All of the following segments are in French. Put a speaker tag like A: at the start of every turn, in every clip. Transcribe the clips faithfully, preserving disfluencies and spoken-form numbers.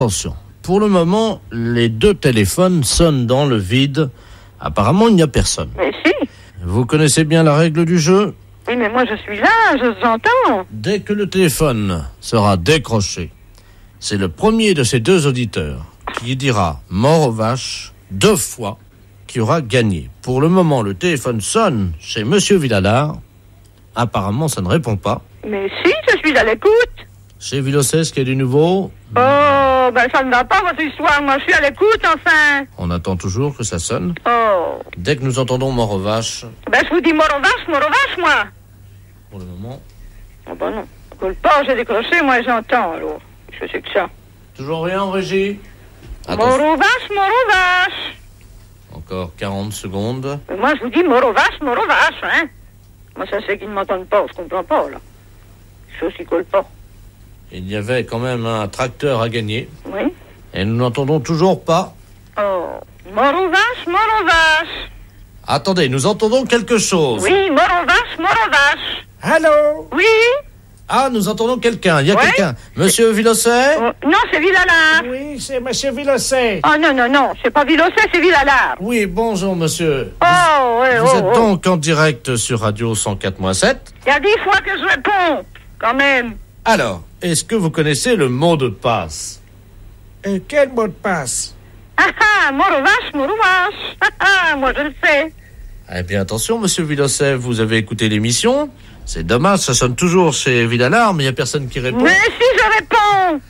A: Attention, pour le moment, les deux téléphones sonnent dans le vide. Apparemment, il n'y a personne.
B: Mais si.
A: Vous connaissez bien la règle du jeu ?
B: Oui, mais moi je suis là, je vous entends.
A: Dès que le téléphone sera décroché, c'est le premier de ces deux auditeurs qui dira « mort aux vaches » deux fois qui aura gagné. Pour le moment, le téléphone sonne chez Monsieur Villalard. Apparemment, ça ne répond pas.
B: Mais si, je suis à l'écoute.
A: Chez Vilocès, qu'il y a du nouveau ?
B: Oh, ben ça ne va pas votre histoire, moi je suis à l'écoute enfin.
A: On attend toujours que ça sonne.
B: Oh.
A: Dès que nous entendons mort aux vaches,
B: Ben je vous dis mort aux vaches, mort aux vaches, moi.
A: pour le moment,
B: Oh ben non, coule pas, j'ai décroché, moi j'entends alors. Je sais que ça.
A: toujours rien en régie.
B: Mort
A: Attention,
B: aux vaches, mort aux vaches.
A: encore quarante secondes.
B: Mais moi je vous dis mort aux vaches, mort aux vaches, hein. Moi ça c'est qu'ils ne m'entendent pas, je comprends pas là. Chose qui colle pas.
A: Il y avait quand même un tracteur à gagner.
B: Oui.
A: Et nous n'entendons toujours pas.
B: Oh. Mort aux vaches, mort aux vaches.
A: Attendez, nous entendons quelque chose.
B: Oui, mort aux vaches, mort aux vaches.
C: Allô?
B: Oui.
A: Ah, nous entendons quelqu'un. Il y a
B: Ouais.
A: quelqu'un. Monsieur Vilocet?
B: Oh, non, c'est Villalard.
C: Oui, c'est Monsieur Vilocet.
B: Oh non, non, non, c'est pas Vilocet, c'est Villalard.
A: Oui, bonjour monsieur.
B: Oh, ouais,
A: Vous
B: oh,
A: êtes
B: oh.
A: donc en direct sur Radio cent quatre virgule sept.
B: Il y a dix fois que je réponds, quand même.
A: Alors, est-ce que vous connaissez le mot de passe?
C: Euh, quel mot de passe?
B: Ah ah, mort aux vaches, mort aux vaches. Ah ah, moi je le sais.
A: Eh bien, attention, monsieur Vilocet, vous avez écouté l'émission. C'est dommage, ça sonne toujours chez Villalard, mais il n'y a personne qui répond.
B: Mais si je réponds.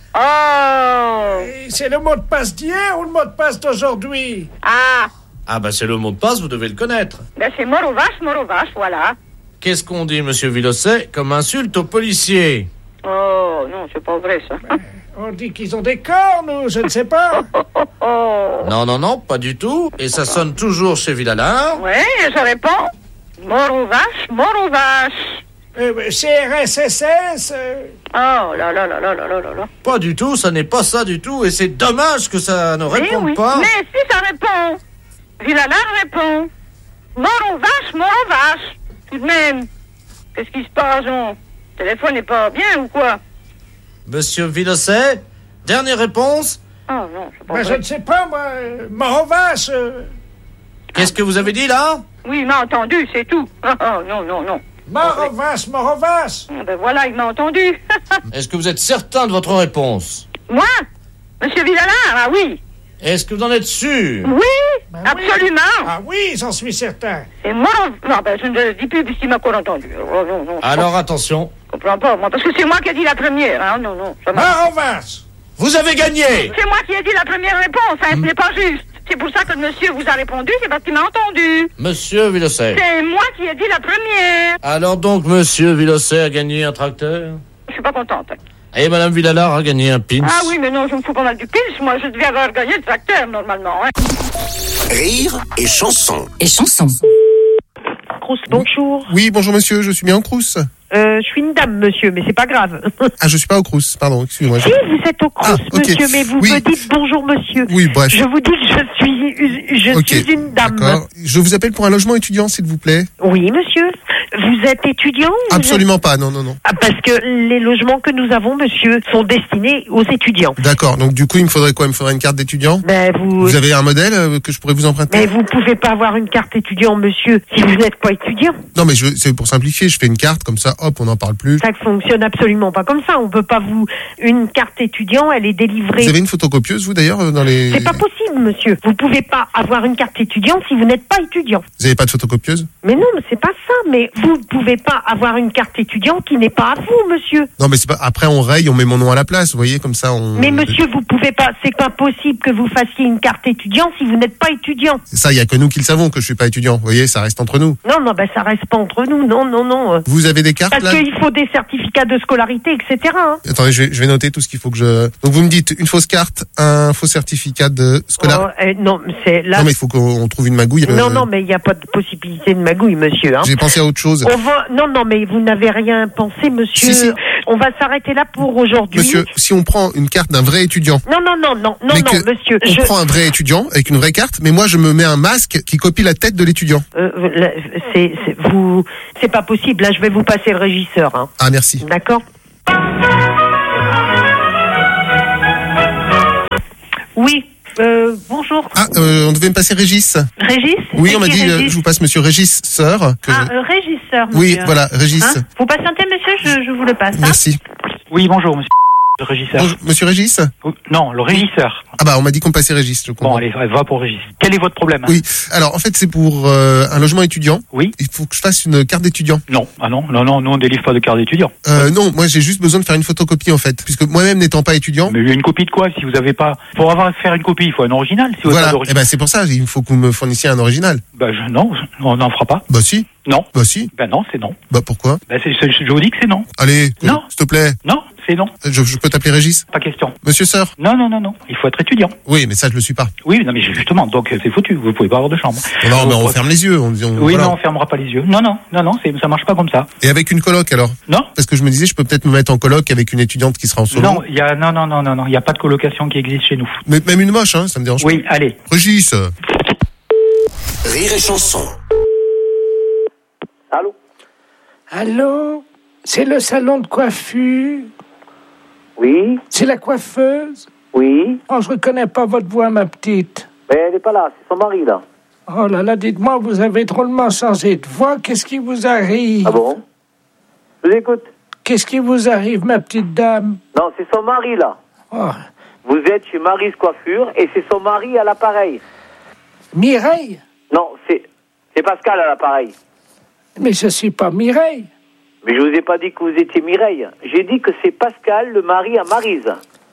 B: Oh.
C: Et c'est le mot de passe d'hier ou le mot de passe d'aujourd'hui?
B: Ah,
A: Ah, bah, c'est le mot de passe, vous devez le connaître.
B: ben c'est mort aux vaches, mort aux vaches, voilà.
A: Qu'est-ce qu'on dit, monsieur Vilocet, comme insulte aux policiers?
B: Oh, non, c'est pas vrai ça.
C: On dit qu'ils ont des cornes ou je ne sais pas.
B: Oh, oh, oh.
A: Non, non, non, pas du tout. Et ça sonne toujours chez Villalard.
B: Ouais, je réponds. Mort aux vaches, mort aux vaches.
C: Euh, C R S S S euh,
B: Oh là là là là là là là là.
A: Pas du tout, ça n'est pas ça du tout. Et c'est dommage que ça ne
B: Oui,
A: réponde
B: oui.
A: pas.
B: Mais si ça répond. Villalard répond. Mort aux vaches, mort aux vaches. Tout de même. Qu'est-ce qui se passe, on? Le téléphone n'est pas bien ou quoi?
A: Monsieur Vilocet, dernière réponse.
B: Oh non, c'est pas
C: ben, je
B: vrai.
C: ne sais pas, moi. euh, Mort aux vaches. euh,
A: Qu'est-ce que vous avez dit là?
B: Oui, il m'a entendu, c'est tout. Oh, oh, non, non, non.
C: Mort
B: Ah,
C: aux vaches, mort aux vaches.
B: Ah, ben voilà, il m'a entendu.
A: Est-ce que vous êtes certain de votre réponse?
B: Moi? Monsieur Villalard, ah oui.
A: Est-ce que vous en êtes sûr?
B: Oui,
C: Ben oui.
B: absolument.
C: Ah oui, j'en suis certain.
B: Et moi, non, ben je ne le dis plus puisqu'il m'a encore entendu. Oh, non, non, je
A: Alors attention,
B: comprends pas, moi, parce que c'est moi qui ai dit la première, hein, non, non. Ça m'a-
C: Mort aux vaches.
A: vous avez gagné.
B: C'est moi qui ai dit la première réponse, hein, ce n'est pas juste. C'est pour ça que le monsieur vous a répondu, c'est parce qu'il m'a entendu.
A: Monsieur Vilocet.
B: C'est moi qui ai dit la première.
A: Alors donc, monsieur Vilocet a gagné un tracteur
B: Je suis pas contente.
A: et madame Villalard a gagné un pins.
B: Ah oui, mais non, je me fous pas mal du pils. Moi, je devais avoir gagné le tracteur, normalement. Hein.
D: Rire et chanson.
E: Et chanson.
F: Crous, bonjour.
G: Oui, bonjour monsieur, je suis bien au Crous.
F: Euh, je suis une dame, monsieur, mais c'est pas grave.
G: Ah, je suis pas au Crous, pardon, excusez-moi.
F: Si, vous êtes au Crous,
G: Ah, ok.
F: monsieur, mais vous
G: Oui.
F: me dites bonjour, monsieur.
G: Oui, bref.
F: Je vous dis que je suis, je
G: Ok,
F: suis une dame.
G: D'accord. Je vous appelle pour un logement étudiant, s'il vous plaît.
F: Oui, monsieur. Vous êtes étudiant vous
G: Absolument pas, non, non, non.
F: êtes- Ah, parce que les logements que nous avons, monsieur, sont destinés aux étudiants.
G: D'accord, donc du coup, il me faudrait quoi? Il me faudrait une carte d'étudiant?
F: Ben, vous...
G: Vous avez un modèle euh, que je pourrais vous emprunter?
F: Mais vous pouvez pas avoir une carte étudiant, monsieur, si vous n'êtes pas étudiant.
G: Non, mais je, c'est pour simplifier, je fais une carte, comme ça, hop, on n'en parle plus.
F: Ça fonctionne absolument pas comme ça. On peut pas vous... Une carte étudiant, elle est délivrée...
G: Vous avez une photocopieuse, vous, d'ailleurs, euh, dans les...
F: C'est pas possible, monsieur. Vous pouvez pas avoir une carte étudiant si vous n'êtes pas étudiant.
G: Vous avez pas de photocopieuse?
F: Mais non, mais c'est pas ça. Mais vous ne pouvez pas avoir une carte étudiant qui n'est pas à vous, monsieur.
G: Non, mais c'est pas... Après, on raye, on met mon nom à la place, vous voyez, comme ça, on...
F: Mais monsieur, vous pouvez pas. C'est pas possible que vous fassiez une carte étudiant si vous n'êtes pas étudiant.
G: Ça, il y a que nous qui le savons, que je suis pas étudiant, vous voyez, ça reste entre nous.
F: Non, non, ben ça reste pas entre nous. Non, non, non.
G: Vous avez des cartes,
F: Parce
G: là?
F: qu'il faut des certificats de scolarité, et cetera. Hein.
G: Attendez, je vais, je vais noter tout ce qu'il faut que je... Donc vous me dites une fausse carte, un faux certificat de scolarité.
F: Oh, euh, non, c'est là.
G: Non mais il faut qu'on trouve une magouille.
F: Non,
G: euh,
F: non, mais il n'y a pas de possibilité de magouille, monsieur. Hein.
G: J'ai pensé à autre chose.
F: On va... Non, non, mais vous n'avez rien pensé, monsieur.
G: Si, si.
F: On va s'arrêter là pour aujourd'hui.
G: Monsieur, si on prend une carte d'un vrai étudiant,
F: Non, non, non, non, non,
G: mais
F: non,
G: que
F: monsieur.
G: on
F: Je...
G: prend un vrai étudiant avec une vraie carte, mais moi je me mets un masque qui copie la tête de l'étudiant.
F: Euh, là, c'est, c'est, vous, c'est pas possible. Là, je vais vous passer le régisseur. Hein.
G: Ah merci.
F: D'accord. Euh, bonjour.
G: Ah, euh, on devait me passer Régis.
F: Régis?
G: Oui,
F: C'est
G: on m'a
F: qui,
G: dit, euh,
F: Régis
G: je vous passe monsieur Régis, sœur. Que...
F: Ah, euh, régisseur, monsieur.
G: Oui, voilà, Régis.
F: Hein, vous patientez, monsieur, je, je vous le passe. Hein.
G: Merci.
E: Oui, bonjour, monsieur le régisseur.
G: Bonjour, monsieur Régis?
E: Non, le régisseur.
G: Ah bah, on m'a dit qu'on me passait Régis, je comprends.
E: Bon, allez, va pour Régis. Quel est votre problème?
G: Oui, alors en fait, c'est pour euh, un logement étudiant.
E: Oui.
G: Il faut que je fasse une carte d'étudiant.
E: Non, ah non, non, non, nous on délivre pas de carte d'étudiant.
G: Euh, non, moi j'ai juste besoin de faire une photocopie en fait, puisque moi-même n'étant pas étudiant.
E: Mais une copie de quoi? Si vous avez pas, pour avoir faire une copie, il faut un original. Si vous
G: Voilà,
E: avez pas
G: et
E: d'original,
G: ben c'est pour ça, il faut que vous me fournissiez un original.
E: bah je, non, on n'en fera pas.
G: Bah si,
E: Non.
G: bah si,
E: Ben non, c'est non.
G: bah pourquoi?
E: Ben c'est, c'est- je vous dis que c'est non.
G: Allez,
E: Non.
G: s'il te plaît,
E: Non, c'est non.
G: je, je peux t'appeler Régis?
E: Pas question.
G: Monsieur sœur?
E: Non, non, non, non. Il faut être étudiant.
G: Oui, mais ça je le suis pas.
E: Oui, non, mais justement, donc euh, c'est foutu. Vous pouvez pas avoir de chambre.
G: Non, mais on
E: Donc,
G: ferme les yeux. On, on-
E: Oui,
G: voilà.
E: non, on fermera pas les yeux. Non, non, non, non, c'est, ça marche pas comme ça.
G: Et avec une coloc alors?
E: Non.
G: Parce que je me disais, je peux peut-être me mettre en coloc avec une étudiante qui sera en solo.
E: Non, il y a, non, non, non, non, non, il y a pas de colocation qui existe chez nous.
G: Mais même une moche, hein, ça me dérange
E: Oui, allez.
G: pas. Régis,
D: Rire et chanson.
C: Allô? Allô? C'est le salon de coiffure?
H: Oui,
C: C'est la coiffeuse?
H: oui.
C: Oh, je reconnais pas votre voix, ma petite.
H: Mais elle n'est pas là, c'est son mari, là.
C: Oh là là, dites-moi, vous avez drôlement changé de voix. Qu'est-ce qui vous arrive?
H: Ah bon? Je vous écoute.
C: Qu'est-ce qui vous arrive, ma petite dame?
H: Non, c'est son mari, là.
C: Oh.
H: Vous êtes chez Mary's Coiffure et c'est son mari à l'appareil.
C: Mireille?
H: Non, c'est c'est Pascal à l'appareil.
C: Mais je suis pas Mireille.
H: Mais je vous ai pas dit que vous étiez Mireille. J'ai dit que c'est Pascal, le mari à Mary's.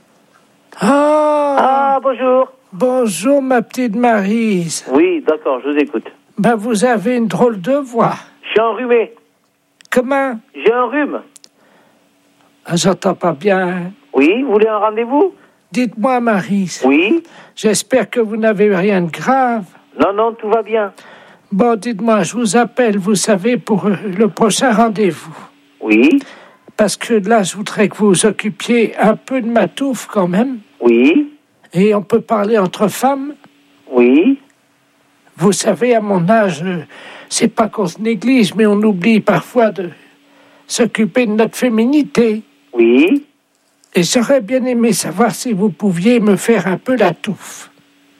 C: Ah,
H: Ah, bonjour.
C: bonjour, ma petite Maryse.
H: Oui, d'accord, je vous écoute.
C: Ben, vous avez une drôle de voix.
H: Je suis enrhumé.
C: Comment?
H: J'ai un rhume.
C: Ah, j'entends pas bien.
H: Oui, vous voulez un rendez-vous?
C: Dites-moi, Maryse.
H: Oui.
C: J'espère que vous n'avez rien de grave.
H: Non, non, tout va bien.
C: Bon, dites-moi, je vous appelle, vous savez, pour euh, le prochain rendez-vous.
H: Oui,
C: Parce que là, je voudrais que vous vous occupiez un peu de ma touffe quand même.
H: oui,
C: Et on peut parler entre femmes.
H: oui.
C: Vous savez, à mon âge, euh, c'est pas qu'on se néglige, mais on oublie parfois de s'occuper de notre féminité.
H: Oui.
C: Et j'aurais bien aimé savoir si vous pouviez me faire un peu la touffe.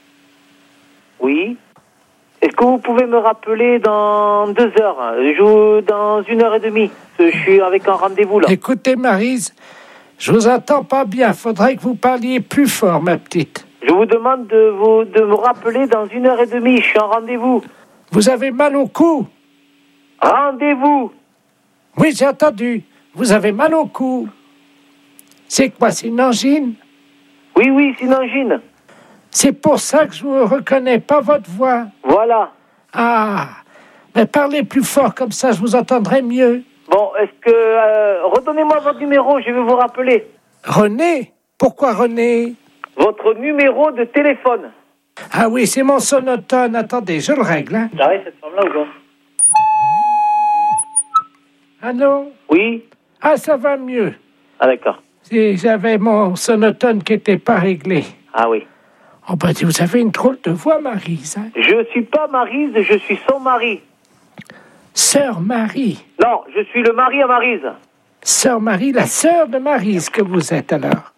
H: Oui. Est-ce que vous pouvez me rappeler dans deux heures? Je vous- dans une heure et demie. Je suis avec un rendez-vous là.
C: Écoutez, Maryse, je vous entends pas bien. Faudrait que vous parliez plus fort, ma petite.
H: Je vous demande de, vous, de me rappeler dans une heure et demie. Je suis en rendez-vous.
C: Vous avez mal au cou?
H: Rendez-vous.
C: Oui, j'ai entendu. Vous avez mal au cou. C'est quoi, c'est une angine?
H: Oui, oui, c'est une angine.
C: C'est pour ça que je ne reconnais pas votre voix.
H: Voilà.
C: Ah, mais parlez plus fort, comme ça je vous entendrai mieux.
H: Bon, est-ce que... euh, redonnez-moi votre numéro, je vais vous rappeler.
C: René? Pourquoi René?
H: Votre numéro de téléphone.
C: Ah oui, c'est mon sonotone. Attendez, je le règle. Hein.
H: J'arrive cette femme-là ou pas?
C: Allô?
H: Oui.
C: Ah, ça va mieux.
H: Ah, d'accord.
C: C'est- J'avais mon sonotone qui n'était pas réglé.
H: Ah oui.
C: Oh ben, vous avez une drôle de voix, Maryse. Hein?
H: Je suis pas Maryse, je suis son mari.
C: Sœur Marie.
H: Non, je suis le mari à Maryse.
C: Sœur Marie, la sœur de Maryse que vous êtes alors.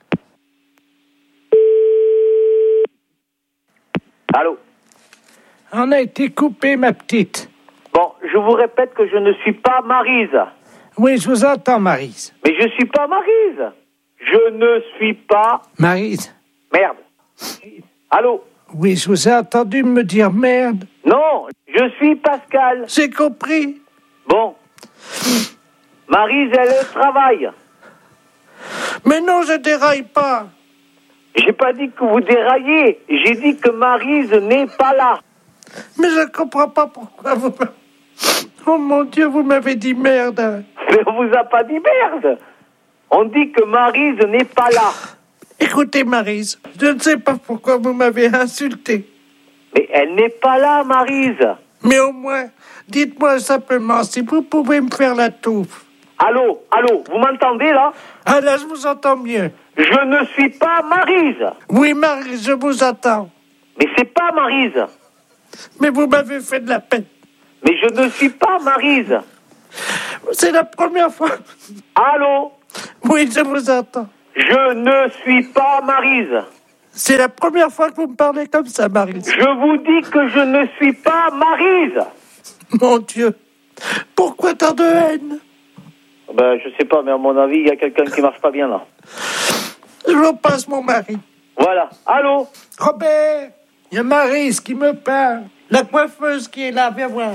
H: Allô?
C: On a été coupé, ma petite.
H: Bon, je vous répète que je ne suis pas Maryse.
C: Oui, je vous entends, Maryse.
H: Mais je suis pas Maryse. Je ne suis pas...
C: Maryse.
H: Merde. Allô?
C: Oui, je vous ai entendu me dire merde.
H: Non, je suis Pascal.
C: J'ai compris.
H: Bon. Maryse, elle travaille.
C: Mais non, je déraille pas.
H: J'ai pas dit que vous déraillez. J'ai dit que Maryse n'est pas là.
C: Mais je comprends pas pourquoi vous... Oh mon Dieu, vous m'avez dit merde.
H: Mais on vous a pas dit merde. On dit que Maryse n'est pas là.
C: Écoutez, Maryse, je ne sais pas pourquoi vous m'avez insulté.
H: Mais elle n'est pas là, Maryse.
C: Mais au moins, dites-moi simplement si vous pouvez me faire la touffe.
H: Allô, allô, vous m'entendez là?
C: Ah là, je vous entends mieux.
H: Je ne suis pas Maryse.
C: Oui, Maryse, je vous attends.
H: Mais c'est pas Maryse.
C: Mais vous m'avez fait de la peine.
H: Mais je ne suis pas Maryse.
C: C'est la première fois.
H: Allô?
C: Oui, je vous entends.
H: Je ne suis pas Maryse.
C: C'est la première fois que vous me parlez comme ça, Maryse.
H: Je vous dis que je ne suis pas Maryse.
C: Mon Dieu, pourquoi tant de haine?
H: Ben, je sais pas, mais à mon avis, il y a quelqu'un qui marche pas bien là.
C: Je vous passe mon mari.
H: Voilà. Allô?
C: Robert, il y a Maryse qui me parle. La coiffeuse qui est là, viens voir.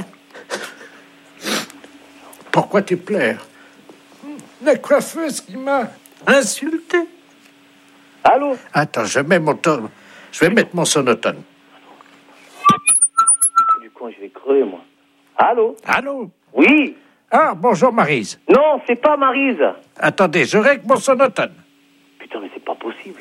C: Pourquoi tu pleures? La coiffeuse qui m'a insulté.
H: Allô?
C: Attends, je mets mon ton... Je vais mettre mon sonotone.
H: Du con, je vais crever, moi. Allô?
C: Allô?
H: Oui?
C: Ah, bonjour Maryse.
H: Non, c'est pas Maryse.
C: Attendez, je règle mon sonotone.
H: Putain, mais c'est pas possible.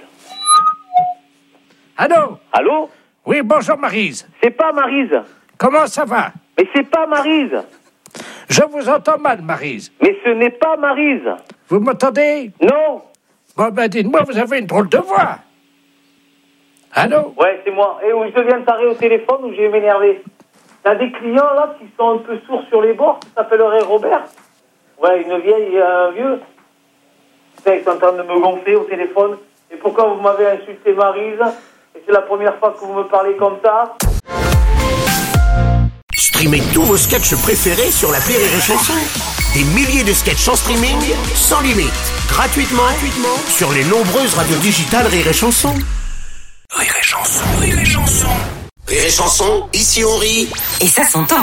C: Allô?
H: Allô?
C: Oui, bonjour Maryse.
H: C'est pas Maryse.
C: Comment ça va?
H: Mais c'est pas Maryse.
C: Je vous entends mal, Maryse.
H: Mais ce n'est pas Maryse.
C: Vous m'entendez?
H: Non.
C: Bon, ben dites-moi, vous avez une drôle de voix. Allô?
H: Ouais, c'est moi. Et où je deviens taré au téléphone ou je vais m'énerver. T'as des clients, là, qui sont un peu sourds sur les bords, qui s'appelleraient Robert. Ouais, une vieille et un vieux. Putain, ils sont en train de me gonfler au téléphone. Et pourquoi vous m'avez insulté Maryse? Et c'est la première fois que vous me parlez comme ça.
D: Streamez tous vos sketchs préférés sur l'appli Rire et Chanson. Des milliers de sketchs en streaming, sans limite, gratuitement, gratuitement sur les nombreuses radios digitales Rire et Chanson. Rire et Chanson, Rire et Chanson. Rire et Chanson, ici on rit.
I: Et ça s'entend.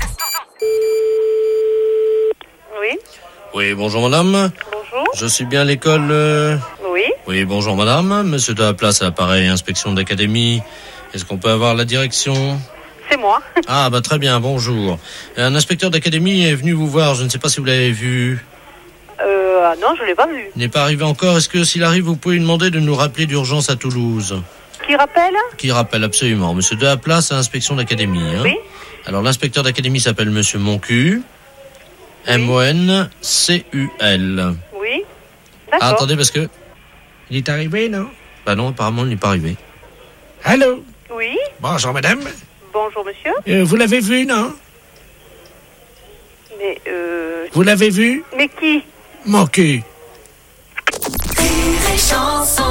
B: Oui.
A: Oui, bonjour madame.
B: Bonjour.
A: Je suis bien à l'école... euh,
B: Oui.
A: Oui, bonjour madame. Monsieur de la place à l'appareil, inspection d'académie. Est-ce qu'on peut avoir la direction?
B: C'est moi.
A: Ah, bah très bien, bonjour. Un inspecteur d'académie est venu vous voir, je ne sais pas si vous l'avez vu.
B: Euh, ah non, je l'ai pas vu.
A: Il n'est pas arrivé encore. Est-ce que s'il arrive, vous pouvez lui demander de nous rappeler d'urgence à Toulouse?
B: Qui rappelle?
A: Qui rappelle absolument. Monsieur de la place à inspection d'académie. Hein.
B: Oui.
A: Alors l'inspecteur d'académie s'appelle Monsieur Moncu. M O N C U L.
B: Oui. D'accord.
A: Ah, attendez, parce que...
C: Il est arrivé, non?
A: Bah non, apparemment, il n'est pas arrivé.
C: Allô?
B: Oui.
C: Bonjour, madame.
B: Bonjour, monsieur.
C: Euh, vous l'avez vu, non?
B: Mais, euh...
C: Vous l'avez vu?
B: Mais qui?
C: Mon cul.
I: Rire et Chanson.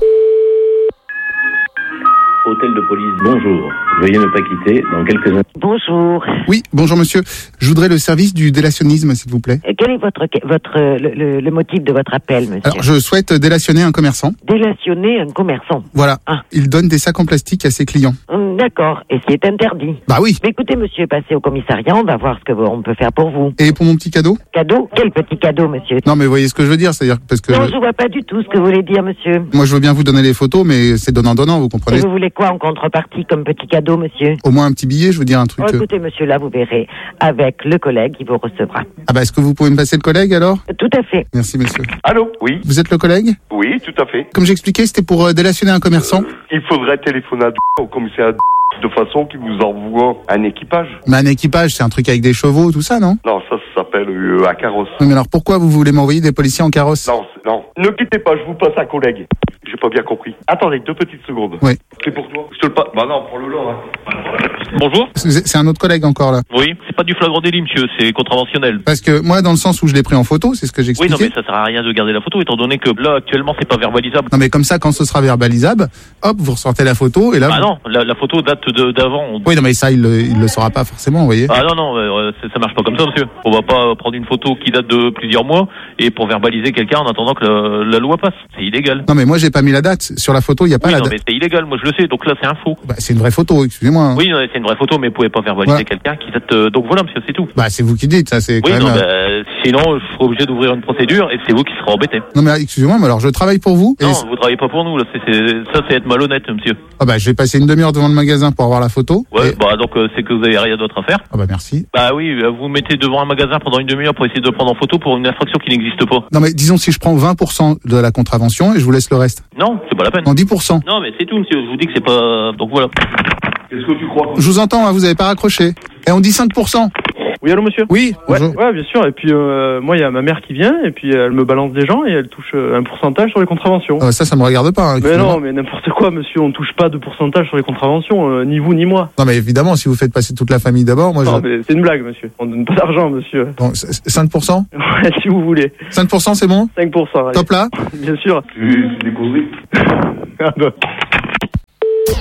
J: Hôtel de police, bonjour. Veuillez ne pas quitter dans quelques instants.
F: Bonjour.
G: Oui, bonjour monsieur. Je voudrais le service du délationnisme, s'il vous plaît.
F: Euh, Quel est votre, votre le, le, le motif de votre appel, monsieur?
G: Alors, je souhaite délationner un commerçant.
F: Délationner un commerçant.
G: Voilà.
F: Ah.
G: Il donne des sacs en plastique à ses clients.
F: Hum, D'accord. Et c'est interdit.
G: Bah oui.
F: Mais écoutez, monsieur, passez au commissariat, on va voir ce que vous- on peut faire pour vous.
G: Et pour mon petit cadeau?
F: Cadeau? Quel petit cadeau, monsieur?
G: Non, mais vous voyez ce que je veux dire, c'est-à-dire parce que
F: Non,
G: je-
F: je vois pas du tout ce que vous voulez dire, monsieur.
G: moi, je veux bien vous donner les photos, mais c'est donnant-donnant, vous
F: Et
G: comprenez?
F: vous voulez quoi en contrepartie comme petit cadeau, monsieur?
G: Au moins un petit billet, je veux dire un truc.
F: Oh,
G: euh,
F: écoutez, monsieur, là, vous verrez avec le collègue qui vous recevra.
G: Ah bah, est-ce que vous pouvez me passer le collègue alors?
F: Tout à fait.
G: Merci, monsieur.
K: Allô? Oui,
G: Vous êtes le collègue?
K: oui, tout à fait.
G: Comme j'expliquais, c'était pour euh, délationner un commerçant.
K: Il faudrait téléphoner à au commissariat de façon qu'il vous envoie un équipage.
G: Mais un équipage, c'est un truc avec des chevaux, tout ça, non?
K: Non, ça, ça s'appelle euh, un carrosse.
G: Oui, mais alors pourquoi vous voulez m'envoyer des policiers en carrosse?
K: Non, c'est- non. Ne quittez pas, je vous passe un collègue. J'ai pas bien compris. Attendez, deux petites secondes.
G: Oui.
K: C'est pour toi. Je te le passe. Bah non, prends-le là. Hein. Bonjour.
G: C'est c'est un autre collègue encore là.
L: Oui, c'est pas du flagrant délit, monsieur, c'est contraventionnel.
G: Parce que moi, dans le sens où je l'ai pris en photo, c'est ce que
L: Oui,
G: j'expliquais.
L: non, mais ça sert à rien de garder la photo, étant donné que là, actuellement, c'est pas verbalisable.
G: Non, mais comme ça, quand ce sera verbalisable, hop, vous ressortez la photo et là.
L: Ah
G: vous-
L: non, la, la photo date de- d'avant.
G: Oui, non, mais ça, il, le- il le saura pas forcément, vous voyez.
L: Ah non, non, euh, ça, ça marche pas comme ça, monsieur. On va pas prendre une photo qui date de plusieurs mois et pour verbaliser quelqu'un en attendant que la, la loi passe. C'est illégal.
G: Non, mais moi, j'ai pas mis la date. Sur la photo, il y a pas
L: Oui,
G: la
L: non,
G: date.
L: mais c'est illégal, moi je le sais, donc là c'est un faux.
G: Bah, c'est une vraie photo, excusez-moi. hein.
L: Oui, non, c'est une vraie photo, mais vous pouvez pas verbaliser
G: Voilà.
L: quelqu'un qui date... euh, donc voilà, monsieur, c'est tout.
G: Bah, c'est vous qui dites, ça, c'est quand
L: Oui,
G: même.
L: non,
G: euh,
L: bah, sinon, je serai obligé d'ouvrir une procédure et c'est vous qui serez embêté.
G: Non, mais excusez-moi, mais alors je travaille pour vous. et
L: Non,
G: c'est-
L: vous travaillez pas pour nous, là. C'est, c'est- ça c'est être malhonnête, monsieur.
G: Ah, bah, je vais passer une demi-heure devant le magasin pour avoir la photo.
L: Ouais,
G: et-
L: bah donc euh, c'est que vous avez rien d'autre à faire.
G: Ah, bah, merci.
L: Bah oui, euh, vous mettez devant un magasin pendant une demi-heure pour essayer de le prendre en photo pour une infraction qui n'existe pas.
G: Non, mais disons si je prends vingt pour cent de la contravention et je vous laisse le reste.
L: Non, c'est pas la peine.
G: Non, dix pour cent.
L: Non, mais c'est tout, monsieur. Je vous dis que c'est pas... Donc voilà.
K: Qu'est-ce que tu crois?
G: Je vous entends, hein, vous avez pas raccroché. Et on dit cinq pour cent.
M: Oui, allô, monsieur?
G: Oui,
M: Ouais,
G: bonjour.
M: ouais, bien sûr. Et puis, euh, moi, il y a ma mère qui vient, et puis elle me balance des gens, et elle touche euh, un pourcentage sur les contraventions.
G: Euh, ça, ça me regarde pas. hein,
M: mais
G: excusez-moi.
M: non, mais n'importe quoi, monsieur. On touche pas de pourcentage sur les contraventions, euh, ni vous, ni moi.
G: Non, mais évidemment, si vous faites passer toute la famille d'abord, moi,
M: Non,
G: je...
M: mais c'est une blague, monsieur. On donne pas d'argent, monsieur.
G: Bon, c- c- cinq pour cent.
M: Ouais, si vous voulez.
G: cinq pour cent, c'est bon?
M: cinq pour cent, allez.
G: Top là?
M: Bien sûr.
K: C'est c'est des causeries.
M: Ah bah.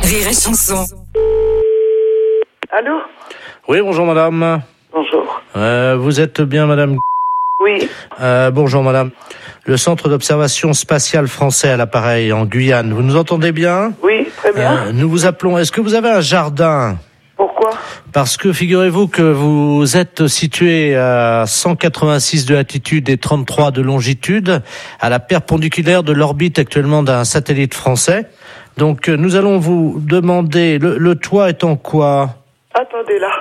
I: Rire et chanson.
B: Allô?
A: Oui, bonjour madame.
B: Bonjour.
A: Euh, vous êtes bien madame?
B: Oui.
A: Euh, bonjour madame. Le centre d'observation spatiale français à l'appareil en Guyane. Vous nous entendez bien?
B: Oui, très bien.
A: Euh, nous vous appelons. Est-ce que vous avez un jardin?
B: Pourquoi?
A: Parce que figurez-vous que vous êtes situé à cent quatre-vingt-six de latitude et trente-trois de longitude, à la perpendiculaire de l'orbite actuellement d'un satellite français. Donc nous allons vous demander, le, le toit est en quoi?
B: Attendez là.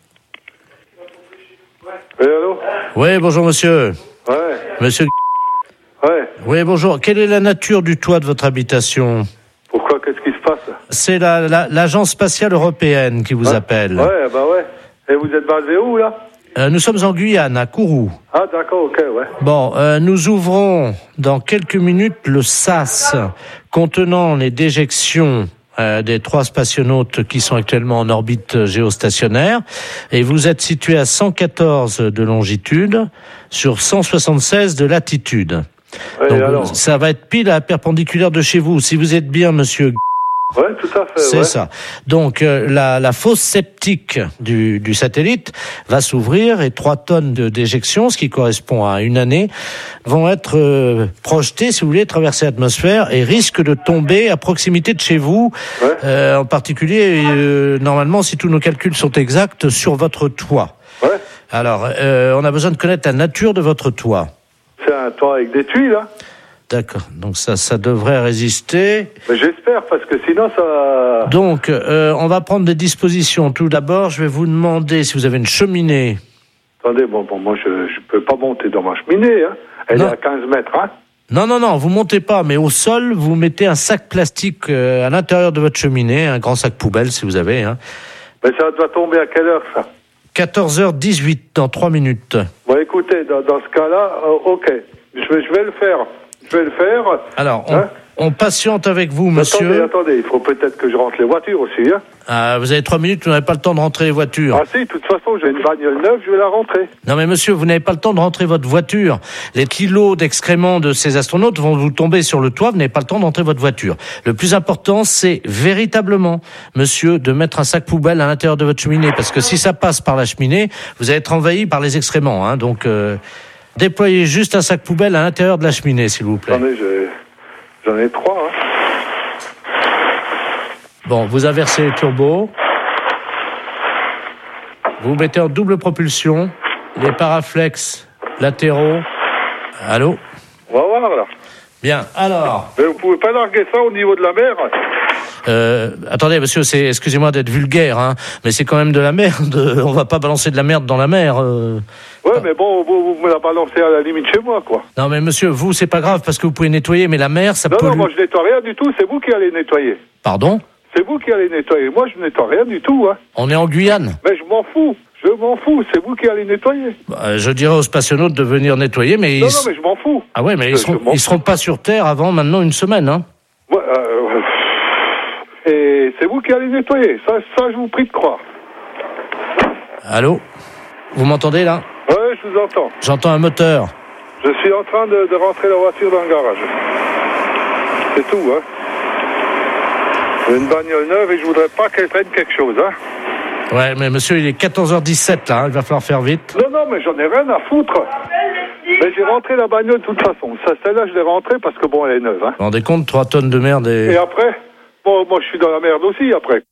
K: Oui, allô?
A: Oui, bonjour monsieur.
K: Ouais.
A: Monsieur.
K: Ouais.
A: Oui, bonjour. Quelle est la nature du toit de votre habitation?
K: Pourquoi? Qu'est-ce qui se passe?
A: C'est la, la, l'agence spatiale européenne qui vous
K: ouais.
A: appelle.
K: Ouais, bah ouais. Et vous êtes basé où, là?
A: Euh, nous sommes en Guyane, à Kourou.
K: Ah, d'accord, ok, ouais.
A: Bon, euh, nous ouvrons dans quelques minutes le sas contenant les déjections euh, des trois spationautes qui sont actuellement en orbite géostationnaire. Et vous êtes situé à cent quatorze de longitude sur cent soixante-seize de latitude.
K: Ouais,
A: donc,
K: alors
A: ça va être pile à la perpendiculaire de chez vous. Si vous êtes bien, monsieur.
K: Ouais, tout à fait.
A: C'est
K: ouais.
A: ça. Donc euh, la, la fosse septique du, du satellite va s'ouvrir et trois tonnes de déjection, ce qui correspond à une année, vont être euh, projetées, si vous voulez, traverser l'atmosphère et risquent de tomber à proximité de chez vous.
K: Ouais.
A: Euh, en particulier, euh, normalement, si tous nos calculs sont exacts, sur votre toit.
K: Ouais.
A: Alors, euh, on a besoin de connaître la nature de votre toit.
K: C'est un toit avec des tuiles, là.
A: D'accord. Donc ça, ça devrait résister.
K: Mais j'espère, parce que sinon, ça...
A: Donc, euh, on va prendre des dispositions. Tout d'abord, je vais vous demander si vous avez une cheminée.
K: Attendez, bon, bon moi, je je peux pas monter dans ma cheminée, hein. Elle
A: Non.
K: est à quinze mètres, hein.
A: Non, non, non, vous montez pas, mais au sol, vous mettez un sac plastique euh, à l'intérieur de votre cheminée, un grand sac poubelle si vous avez. Hein.
K: Mais ça doit tomber à quelle heure, ça?
A: quatorze heures dix-huit, dans trois minutes.
K: Bon, écoutez, dans, dans ce cas-là, euh, ok. Je vais, je vais le faire. Je vais le faire.
A: Alors, on,
K: hein?
A: on patiente avec vous, monsieur.
K: Attendez, attendez, il faut peut-être que je rentre les voitures aussi, hein.
A: Ah, vous avez trois minutes, vous n'avez pas le temps de rentrer les voitures.
K: Ah si, de toute façon, j'ai une bagnole neuve, je vais la rentrer.
A: Non mais monsieur, vous n'avez pas le temps de rentrer votre voiture. Les kilos d'excréments de ces astronautes vont vous tomber sur le toit, vous n'avez pas le temps de rentrer votre voiture. Le plus important, c'est véritablement, monsieur, de mettre un sac poubelle à l'intérieur de votre cheminée, parce que si ça passe par la cheminée, vous allez être envahi par les excréments, hein, donc... Euh, déployez juste un sac poubelle à l'intérieur de la cheminée, s'il vous plaît.
K: Attendez, j'ai... j'en ai trois, hein.
A: Bon, vous inversez les turbos. Vous mettez en double propulsion les paraflex latéraux. Allô?
K: On va voir, là.
A: Bien, alors...
K: Mais vous pouvez pas larguer ça au niveau de la mer?
A: Euh, attendez, monsieur, c'est, excusez-moi d'être vulgaire, hein, mais c'est quand même de la merde. On va pas balancer de la merde dans la mer. Euh...
K: Ouais, mais bon, vous, vous me la balancez à la limite chez moi, quoi.
A: Non, mais monsieur, vous, c'est pas grave parce que vous pouvez nettoyer, mais la mer, ça
K: non,
A: pollue.
K: Non, moi, je nettoie rien du tout. C'est vous qui allez nettoyer.
A: Pardon?
K: C'est vous qui allez nettoyer. Moi, je nettoie rien du tout, hein.
A: On est en Guyane.
K: Mais je m'en fous. Je m'en fous. C'est vous qui allez nettoyer.
A: Bah, je dirais aux spationautes de venir nettoyer, mais...
K: Non,
A: ils...
K: non, mais je m'en fous.
A: Ah ouais, mais
K: je,
A: ils seront, ils seront pas sur Terre avant maintenant une semaine, hein.
K: Ouais, euh... Et c'est vous qui allez nettoyer. Ça, ça, je vous prie de croire.
A: Allô? Vous m'entendez, là?
K: Ouais, je vous entends.
A: J'entends un moteur.
K: Je suis en train de, de rentrer la voiture dans le garage. C'est tout, hein. J'ai une bagnole neuve et je voudrais pas qu'elle prenne quelque chose, hein.
A: Ouais, mais monsieur, il est quatorze heures dix-sept, là, hein, il va falloir faire vite.
K: Non, non, mais j'en ai rien à foutre. Mais j'ai rentré la bagnole de toute façon. Ça, celle-là, je l'ai rentrée parce que, bon, elle est neuve, hein.
A: Vous vous rendez compte, trois tonnes de merde et...
K: Et après, bon, moi, je suis dans la merde aussi, après.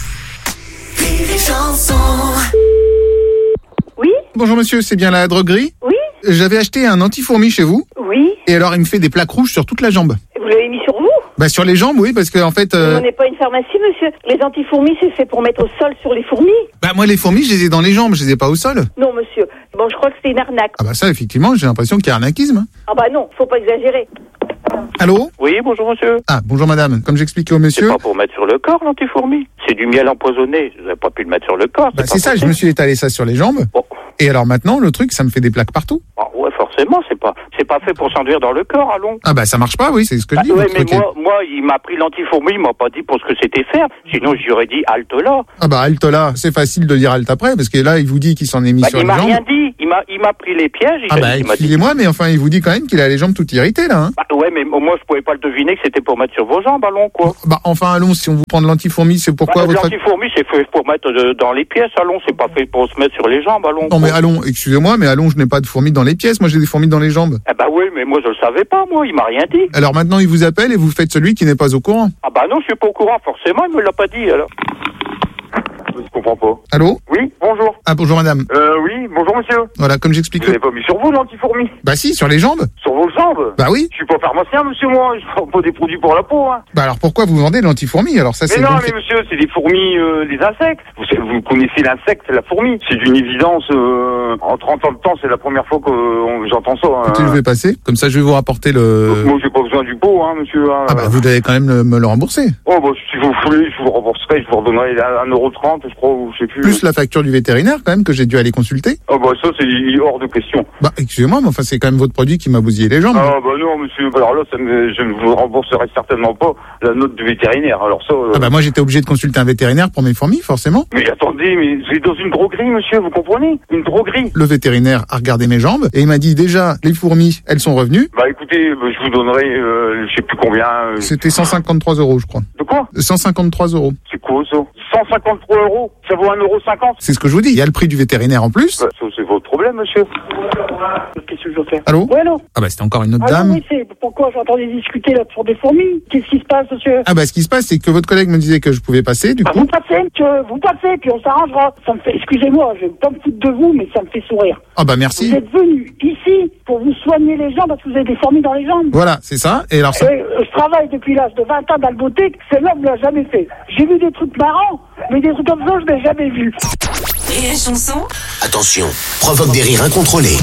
B: Oui?
G: Bonjour monsieur, c'est bien la droguerie?
B: Oui?
G: J'avais acheté un anti-fourmi chez vous.
B: Oui?
G: Et alors, il me fait des plaques rouges sur toute la jambe.
B: Vous l'avez mis sur vous?
G: Bah, sur les jambes, oui, parce que, en fait... Euh...
B: On n'est pas une pharmacie, monsieur. Les antifourmis, c'est fait pour mettre au sol sur les fourmis.
G: Bah, moi, les fourmis, je les ai dans les jambes, je les ai pas au sol.
B: Non, monsieur. Bon, je crois que c'était une arnaque.
G: Ah bah ça, effectivement, j'ai l'impression qu'il y a arnaquisme.
B: Ah bah non, faut pas exagérer.
G: Allô?
N: Oui, bonjour monsieur.
G: Ah, bonjour madame. Comme j'expliquais au monsieur...
N: C'est pas pour mettre sur le corps l'antifourmi. C'est du miel empoisonné. Vous n'avez pas pu le mettre sur le corps.
G: Bah c'est ça, je me suis étalé ça sur les jambes.
N: Bon.
G: Et alors maintenant, le truc, ça me fait des plaques partout.
N: Ah ouais, forcément. forcément, c'est pas, c'est pas fait pour s'enduire dans le corps, allons.
G: Ah bah ça marche pas, oui, c'est ce que je dis.
N: Ah, ouais,
G: votre
N: mais
G: truc est-
N: moi, moi, il m'a pris l'antifourmi, il m'a pas dit pour ce que c'était faire. Sinon, j'y aurais dit halte là.
G: Ah bah halte là, c'est facile de dire halte après, parce que là, il vous dit qu'il s'en est mis
N: Bah,
G: sur
N: il
G: les
N: m'a
G: jambes.
N: rien dit. Il m'a, il m'a pris les pièges. Il,
G: Ah bah
N: il m'a dit.
G: excusez-moi, mais enfin, il vous dit quand même qu'il a les jambes toutes irritées, là. Hein.
N: Bah, ouais, mais moi, je pouvais pas le deviner que c'était pour mettre sur vos jambes, allons, quoi.
G: Bah enfin, allons, si on vous prend de l'antifourmi, c'est pourquoi
N: Bah,
G: votre...
N: l'antifourmi, c'est fait pour mettre euh, dans les pièces, allons. C'est pas fait pour se mettre sur les jambes, allons.
G: Non mais allons, excusez-moi, mais allons, je n'ai pas de fourmis dans les pièces, moi j'ai des fourmis dans les jambes.
N: Ah bah oui, mais moi, je le savais pas, moi. Il m'a rien dit.
G: Alors maintenant, il vous appelle et vous faites celui qui n'est pas au courant.
N: Ah bah non, je suis pas au courant, forcément, il me l'a pas dit, alors.
K: Je comprends pas.
G: Allô?
K: Oui, bonjour.
G: Ah bonjour madame.
K: Euh, oui, bonjour monsieur.
G: Voilà, comme j'explique...
K: Vous avez pas mis sur vous l'antifourmi?
G: Bah si, sur les jambes.
K: Sur vos jambes?
G: Bah oui.
K: Je suis pas pharmacien, monsieur, moi. Je prends pas des produits pour la peau, hein.
G: Bah alors pourquoi vous vendez de l'antifourmi? Alors ça
K: Mais
G: c'est...
K: non,
G: donc-
K: mais monsieur, c'est des fourmis, euh, des insectes. Vous, savez- vous connaissez l'insecte, la fourmi. C'est d'une évidence. Euh, en trente ans de temps, c'est la première fois que euh, j'entends ça. Hein.
G: Écoutez, je vais passer, comme ça je vais vous rapporter le...
K: Moi, j'ai pas besoin du pot, hein, monsieur. Hein.
G: Ah bah vous devez quand même le- me le rembourser.
K: Oh, bah, si vous voulez, je vous rembourserai, je vous redonnerai un euro trente, je crois, ou je sais plus.
G: Plus la facture du vétérinaire quand même que j'ai dû aller consulter.
K: Oh, bah, ça, c'est hors de question.
G: Bah excusez-moi, mais enfin c'est quand même votre produit qui m'a bousillé les jambes.
K: Ah, bah, non, monsieur. Alors là, ça me, je ne vous rembourserai certainement pas la note du vétérinaire. Alors ça. Euh...
G: Ah bah moi j'étais obligé de consulter un vétérinaire pour mes fourmis, forcément.
K: Mais attendez, mais c'est dans une droguerie, monsieur, vous comprenez? Une droguerie.
G: Le vétérinaire a regardé mes jambes et il m'a dit déjà les fourmis, elles sont revenues.
K: Bah écoutez, euh, je vous donnerai, euh, je sais plus combien. euh,
G: C'était cent cinquante-trois euros, je crois.
K: De quoi?
G: cent cinquantre-trois euros.
K: C'est quoi ça? cent cinquante-trois euros. Ça vaut un euro cinquante.
G: C'est ce que je vous dis. Il y a le prix du vétérinaire en plus.
K: Bah, ça, c'est votre problème, monsieur.
I: Qu'est-ce que je veux faire?
G: Allô?
I: Ouais, allô?
G: Ah bah c'était encore une autre
I: Ah
G: dame.
I: non, oui, c'est pourquoi j'entendais discuter là sur des fourmis. Qu'est-ce qui se passe, monsieur?
G: Ah bah ce qui se passe c'est que votre collègue me disait que je pouvais passer du
I: Ah,
G: coup.
I: vous passez, que vous passez, puis on s'arrangera. Ça me fait, excusez-moi, je vais pas me foutre de vous, mais ça me fait sourire.
G: Ah bah merci.
I: Vous êtes venu ici pour vous soigner les jambes parce que vous avez des fourmis dans les jambes.
G: Voilà, c'est ça. Et alors ça...
I: Et, euh, je travaille depuis l'âge de vingt ans dans le boutique, c'est l'homme l'a jamais fait. J'ai vu des trucs marrants, mais des trucs comme ça, je n'ai jamais vu.
D: Et la chanson? Attention, provoque des rires incontrôlés.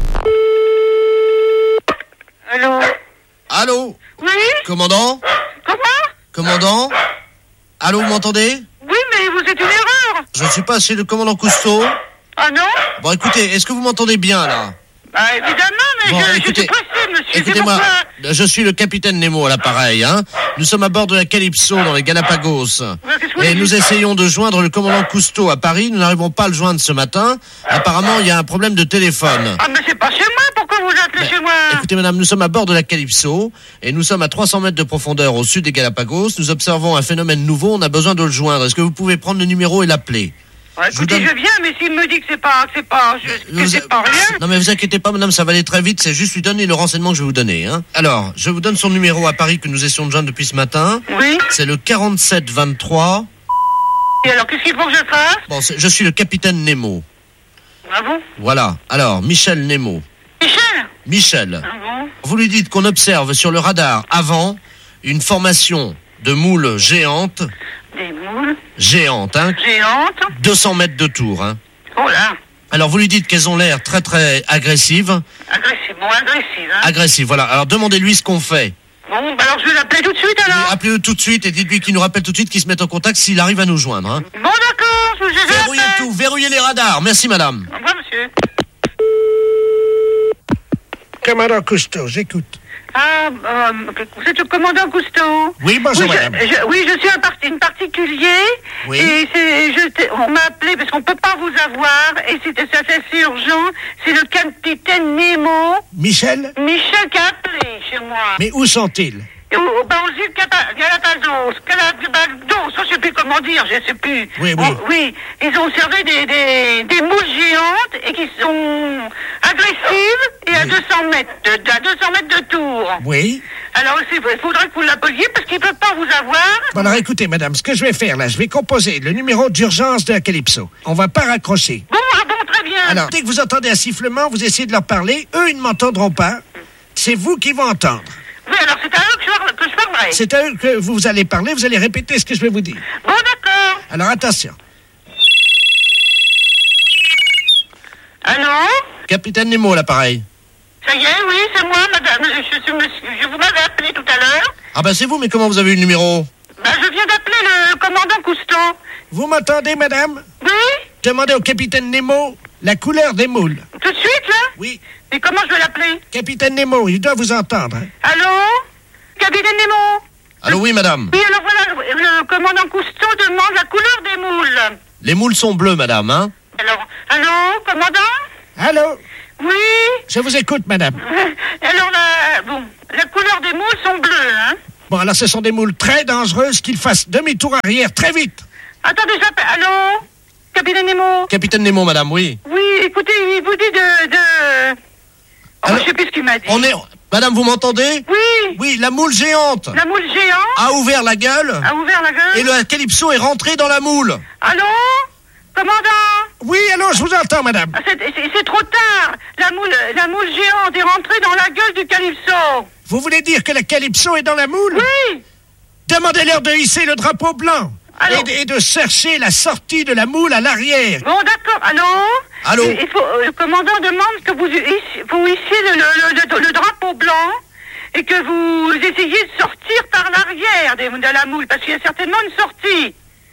B: Allô?
A: Allô?
B: Oui?
A: Commandant?
B: Comment?
A: Commandant? Allô, vous m'entendez?
B: Oui, mais vous êtes une erreur.
A: Je ne suis pas chez le commandant Cousteau.
B: Ah non?
A: Bon, écoutez, est-ce que vous m'entendez bien, là?
B: Bah évidemment, mais
A: Bon,
B: je,
A: écoutez,
B: je suis pressé, monsieur. c'est
A: Écoutez-moi,
B: pourquoi-
A: je suis le capitaine Nemo à l'appareil, hein. Nous sommes à bord de la Calypso dans les Galapagos. Et nous essayons de joindre le commandant Cousteau à Paris. Nous n'arrivons pas à le joindre ce matin. Apparemment, il y a un problème de téléphone.
B: Ah, mais c'est pas chez moi, pourquoi vous appelez chez moi?
A: Écoutez, madame, nous sommes à bord de la Calypso et nous sommes à trois cents mètres de profondeur au sud des Galapagos. Nous observons un phénomène nouveau. On a besoin de le joindre. Est-ce que vous pouvez prendre le numéro et l'appeler?
B: Ouais,
A: Je vous
B: écoutez,
A: donne-
B: je viens, mais s'il me dit que c'est pas, c'est pas, je- que
A: Vous-
B: c'est pas rien.
A: Non mais vous inquiétez pas madame, ça va aller très vite, c'est juste lui donner le renseignement que je vais vous donner. Hein. Alors, je vous donne son numéro à Paris que nous essayons de joindre depuis ce matin.
B: Oui.
A: C'est le quarante-sept vingt-trois.
B: Et alors, qu'est-ce qu'il faut que je fasse?
A: Bon, c'est- je suis le capitaine Nemo.
B: Ah bon?
A: Voilà. Alors, Michel Nemo.
B: Michel?
A: Michel.
B: Ah bon?
A: Vous lui dites qu'on observe sur le radar avant une formation de moules géantes.
B: Des moules?
A: Géantes, hein.
B: Géantes?
A: deux cents mètres de tour, hein.
B: Oh là!
A: Alors, vous lui dites qu'elles ont l'air très très agressives.
B: Agressif, bon, agressif, hein.
A: Agressives, voilà. Alors, demandez-lui ce qu'on fait.
B: Bon, bah alors je vais l'appeler tout de suite alors.
A: Appelez-le tout de suite et dites-lui qu'il nous rappelle tout de suite qu'il se mette en contact s'il arrive à nous joindre. Hein.
B: Bon, d'accord, je vais
A: Verrouillez tout, verrouillez les radars. Merci, madame.
B: Au revoir, monsieur.
C: Commandant Cousteau, j'écoute.
B: Ah, euh, vous êtes le commandant Cousteau?
C: Oui, bonjour,
B: oui,
C: madame.
B: Je, je, oui, je suis un, parti, une particulier.
C: Oui.
B: Et c'est, je, t'ai- on m'a appelé parce qu'on peut pas vous avoir. Et c'était ça, c'est assez urgent. C'est le capitaine Nemo.
C: Michel?
B: Michel qui a appelé chez moi.
C: Mais où sont-ils?
B: Et au, au, bah, aux îles Capa- Galapagos, Galapagos, je sais plus comment dire, je sais plus.
C: Oui, oui.
B: Oh, oui, ils ont observé des, des, des moules géantes et qui sont agressives et à deux cents mètres, de, à deux cents mètres de tour.
C: Oui.
B: Alors, c'est- il faudrait que vous l'appeliez parce qu'ils peuvent pas vous avoir.
C: Bon, alors écoutez, madame, ce que je vais faire là, je vais composer le numéro d'urgence de la Calypso. On va pas raccrocher.
B: Bon, ah bon, très bien.
C: Alors, dès que vous entendez un sifflement, vous essayez de leur parler. Eux, ils ne m'entendront pas. C'est vous qui vont entendre.
B: Oui, alors c'est à eux que je, par- que je parlerai.
C: C'est à eux que vous allez parler, vous allez répéter ce que je vais vous dire.
B: Bon, d'accord.
C: Alors, attention.
B: Allô?
A: Capitaine Nemo, l'appareil.
B: Ça y est, oui, c'est moi, madame. Je, je, je, me- je vous m'avais appelé tout à l'heure.
A: Ah ben c'est vous, mais comment vous avez eu le numéro?
B: Ben, je viens d'appeler le commandant Cousteau.
C: Vous m'entendez, madame?
B: Oui?
C: Demandez au capitaine Nemo la couleur des moules.
B: Tout de suite, là?
C: Oui.
B: Et comment je vais l'appeler?
C: Capitaine Nemo, il doit vous entendre. Hein.
B: Allô? Capitaine Nemo?
A: Allô, oui, madame.
B: Oui, alors voilà, le commandant Cousteau demande la couleur des moules.
A: Les moules sont bleus, madame, hein?
B: Alors, allô, commandant?
C: Allô?
B: Oui?
C: Je vous écoute, madame.
B: Alors, la, bon, la couleur des moules sont bleues, hein?
C: Bon, alors ce sont des moules très dangereuses qu'il fasse demi-tour arrière très vite.
B: Attendez, j'appelle. Allô? Capitaine Nemo?
A: Capitaine Nemo, madame, oui.
B: Oui, écoutez, il vous dit de... de... Oh,
A: Alors,
B: je sais plus ce qu'il m'a dit.
A: On est... Madame, vous m'entendez?
B: Oui.
A: Oui, la moule géante.
B: La moule géante
A: a ouvert la gueule.
B: A ouvert la gueule.
A: Et le calypso est rentré dans la moule.
B: Allô? Commandant?
C: Oui, allô, je vous entends, madame.
B: Ah, c'est, c'est, c'est trop tard. La moule, la moule géante est rentrée dans la gueule du calypso.
C: Vous voulez dire que le calypso est dans la moule?
B: Oui.
C: Demandez-leur de hisser le drapeau blanc. Et de, et de chercher la sortie de la moule à l'arrière.
B: Bon, d'accord. Allô?
A: Allô?
B: Il faut, euh, le commandant demande que vous, hissiez, vous hissiez le, le, le, le drapeau blanc et que vous essayiez de sortir par l'arrière de, de la moule, parce qu'il y a certainement une sortie.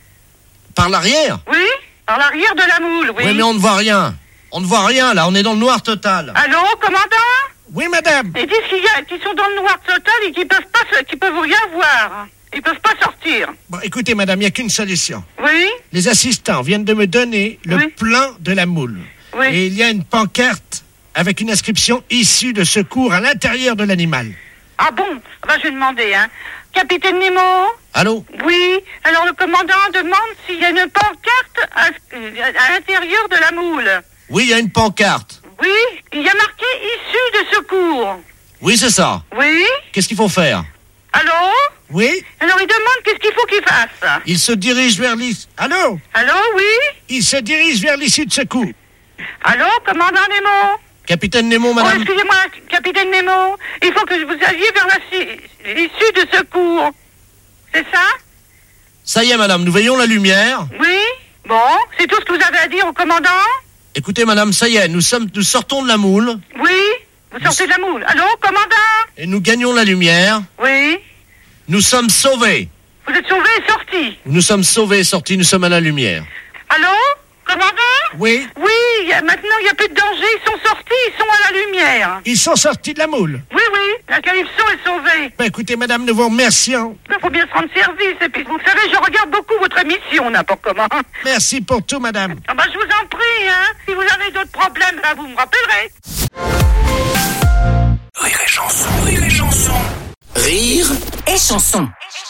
A: Par l'arrière?
B: Oui, par l'arrière de la moule, oui.
A: Oui, mais on ne voit rien. On ne voit rien, là. On est dans le noir total.
B: Allô, commandant?
C: Oui, madame.
B: Ils disent qu'il y a, qu'ils sont dans le noir total et qu'ils peuvent pas, qu'ils peuvent rien voir. Ils peuvent pas sortir.
C: Bon, écoutez, madame, il n'y a qu'une solution.
B: Oui?
C: Les assistants viennent de me donner le
B: oui.
C: plan de la moule.
B: Oui.
C: Et il y a une pancarte avec une inscription issue de secours à l'intérieur de l'animal.
B: Ah bon? Ben, je vais demander, hein. Capitaine Nemo?
A: Allô?
B: Oui. Alors, le commandant demande s'il y a une pancarte à, à l'intérieur de la moule.
A: Oui, il y a une pancarte.
B: Oui? Il y a marqué issue de secours.
A: Oui, c'est ça.
B: Oui?
A: Qu'est-ce qu'il faut faire?
B: Allô?
C: Oui?
B: Alors, il demande qu'est-ce qu'il faut qu'il fasse.
C: Il se dirige vers l'issue... Allô?
B: Allô, oui?
C: Il se dirige vers l'issue de secours.
B: Allô, commandant Nemo?
A: Capitaine Nemo, madame?
B: Oh, excusez-moi, capitaine Nemo. Il faut que vous alliez vers la, l'issue de secours. C'est ça?
A: Ça y est, madame, nous voyons la lumière.
B: Oui? Bon, c'est tout ce que vous avez à dire au commandant?
A: Écoutez, madame, ça y est, nous sommes, nous sortons de la moule.
B: Oui? Vous sortez de la moule. Allô, commandant?
A: Et nous gagnons la lumière.
B: Oui?
A: Nous sommes sauvés.
B: Vous êtes sauvés et sortis?
A: Nous sommes sauvés et sortis, nous sommes à la lumière.
B: Allô? Commandant?
C: Oui?
B: Oui, y a, maintenant il n'y a plus de danger, ils sont sortis, ils sont à la lumière.
C: Ils sont sortis de la moule?
B: Oui, oui, la calypso est sauvée.
C: Ben écoutez, madame, nous vous remercions.
B: Il faut bien se rendre service, et puis vous savez, je regarde beaucoup votre émission, n'importe comment.
C: Merci pour tout, madame.
B: Ah ben, je vous en prie, hein. Si vous avez d'autres problèmes, ben, vous me rappellerez.
D: Rire et chanson, rire et chanson. Rire
O: et chanson.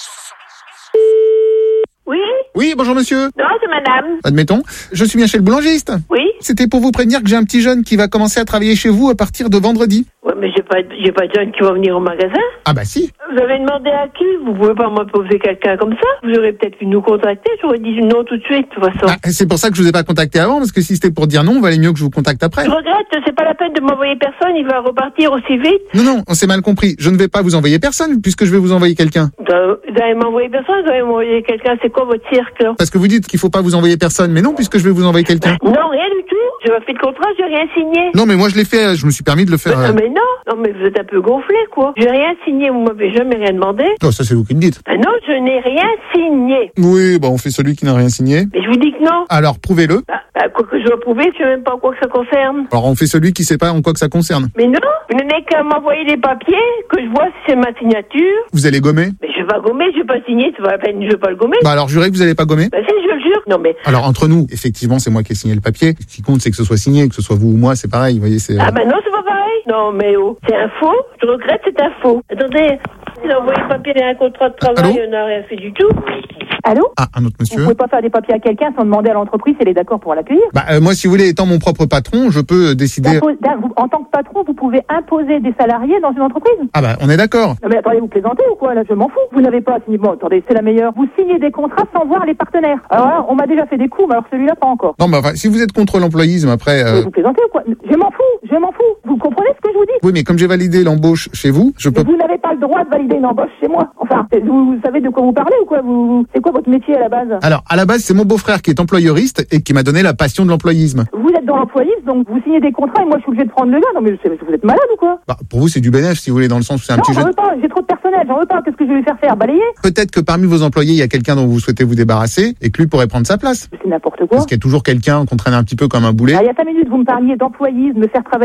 P: Oui?
G: Oui, bonjour monsieur.
P: Non, c'est madame.
G: Admettons. Je suis bien chez le boulangiste.
P: Oui?
G: C'était pour vous prévenir que j'ai un petit jeune qui va commencer à travailler chez vous à partir de vendredi.
P: Ouais, mais j'ai pas, j'ai pas de jeune qui va venir au magasin.
G: Ah bah si.
P: Vous avez demandé à qui? Vous pouvez pas m'imposer quelqu'un comme ça? Vous aurez peut-être pu nous contacter, j'aurais dit non tout de suite, de toute façon.
G: Ah, c'est pour ça que je vous ai pas contacté avant, parce que si c'était pour dire non, il valait mieux que je vous contacte après.
P: Je regrette, c'est pas la peine de m'envoyer personne, il va repartir aussi vite.
G: Non, non, on s'est mal compris. Je ne vais pas vous envoyer personne, puisque je vais vous envoyer quelqu'un.
P: Vous allez m'envoyer personne, vous allez m'envoyer quelqu'un, c'est quoi votre cirque, là?
G: Parce que vous dites qu'il faut pas vous envoyer personne, mais non, puisque je vais vous envoyer quelqu'un.
P: Non, rien du tout. J'ai pas fait de contrat, j'ai rien signé.
G: Non, mais moi je l'ai fait, je me suis permis de le faire.
P: Mais,
G: euh...
P: mais non, non, mais vous êtes un peu gonflé, quoi. J'ai rien signé, vous m'avez jamais rien demandé.
G: Oh, ça c'est vous qui me dites.
P: Ah non, je n'ai rien signé.
G: Oui, bah on fait celui qui n'a rien signé.
P: Mais je vous dis que non.
G: Alors prouvez-le.
P: Bah, bah, quoi que je dois prouver, je sais même pas en quoi que ça concerne.
G: Alors on fait celui qui sait pas en quoi que ça concerne.
P: Mais non, vous n'avez qu'à m'envoyer les papiers, que je vois si c'est ma signature.
G: Vous allez gommer?
P: Mais je vais pas gommer, je vais pas signer, c'est pas la peine, je vais pas le gommer.
G: Bah alors jurez que vous allez pas gommer?
P: Bah si, je le jure. Non mais...
G: Alors entre nous, effectivement c'est moi qui ai signé le papier. Ce qui compte c'est que ce soit signé, que ce soit vous ou moi, c'est pareil, vous voyez, c'est...
P: Ah bah non, c'est pas pareil. Non mais oh, c'est un faux, je regrette, c'est un faux. Attendez, il a envoyé le papier et un contrat de travail, il n'a rien fait du tout.
Q: Allô?
G: Ah, un autre monsieur.
Q: Vous pouvez pas faire des papiers à quelqu'un sans demander à l'entreprise si elle est d'accord pour l'accueillir?
G: Bah euh, moi si vous voulez, étant mon propre patron, je peux euh, décider...
Q: Vous, en tant que patron, vous pouvez imposer des salariés dans une entreprise?
G: Ah bah on est d'accord.
Q: Non mais attendez, vous plaisantez ou quoi? Là je m'en fous. Vous n'avez pas signé... Bon attendez, c'est la meilleure. Vous signez des contrats sans voir les partenaires. Alors là, on m'a déjà fait des coups, mais alors celui-là pas encore.
G: Non mais enfin, si vous êtes contre l'employisme après... Euh...
Q: Mais vous plaisantez ou quoi? Je m'en fous, je m'en fous. Vous comprenez ce que je vous dis?
G: Oui mais comme j'ai validé l'embauche chez vous, je peux...
Q: Mais vous n'avez pas le droit de valider une embauche chez moi. Enfin, vous, vous savez de quoi vous parlez ou quoi? Vous... C'est quoi votre métier à la base?
G: Alors, à la base, c'est mon beau-frère qui est employeuriste et qui m'a donné la passion de l'employisme.
Q: Vous êtes dans l'employisme, donc vous signez des contrats et moi je suis obligé de prendre le gars. Non mais vous êtes malade ou quoi?
G: Bah, pour vous, c'est du bénéfice, si vous voulez, dans le sens où c'est un
Q: non,
G: petit
Q: j'en
G: jeu.
Q: veux pas, j'ai trop de personnel, j'en veux pas. Qu'est-ce que je vais lui faire faire? Balayer?
G: Peut-être que parmi vos employés, il y a quelqu'un dont vous souhaitez vous débarrasser et que lui pourrait prendre sa place.
Q: C'est n'importe quoi.
G: Parce qu'il y a toujours quelqu'un qu'on traîne un petit peu comme un boulet.
Q: Ah, il y a cinq minutes, vous me parliez d'employisme, me faire travailler, machin.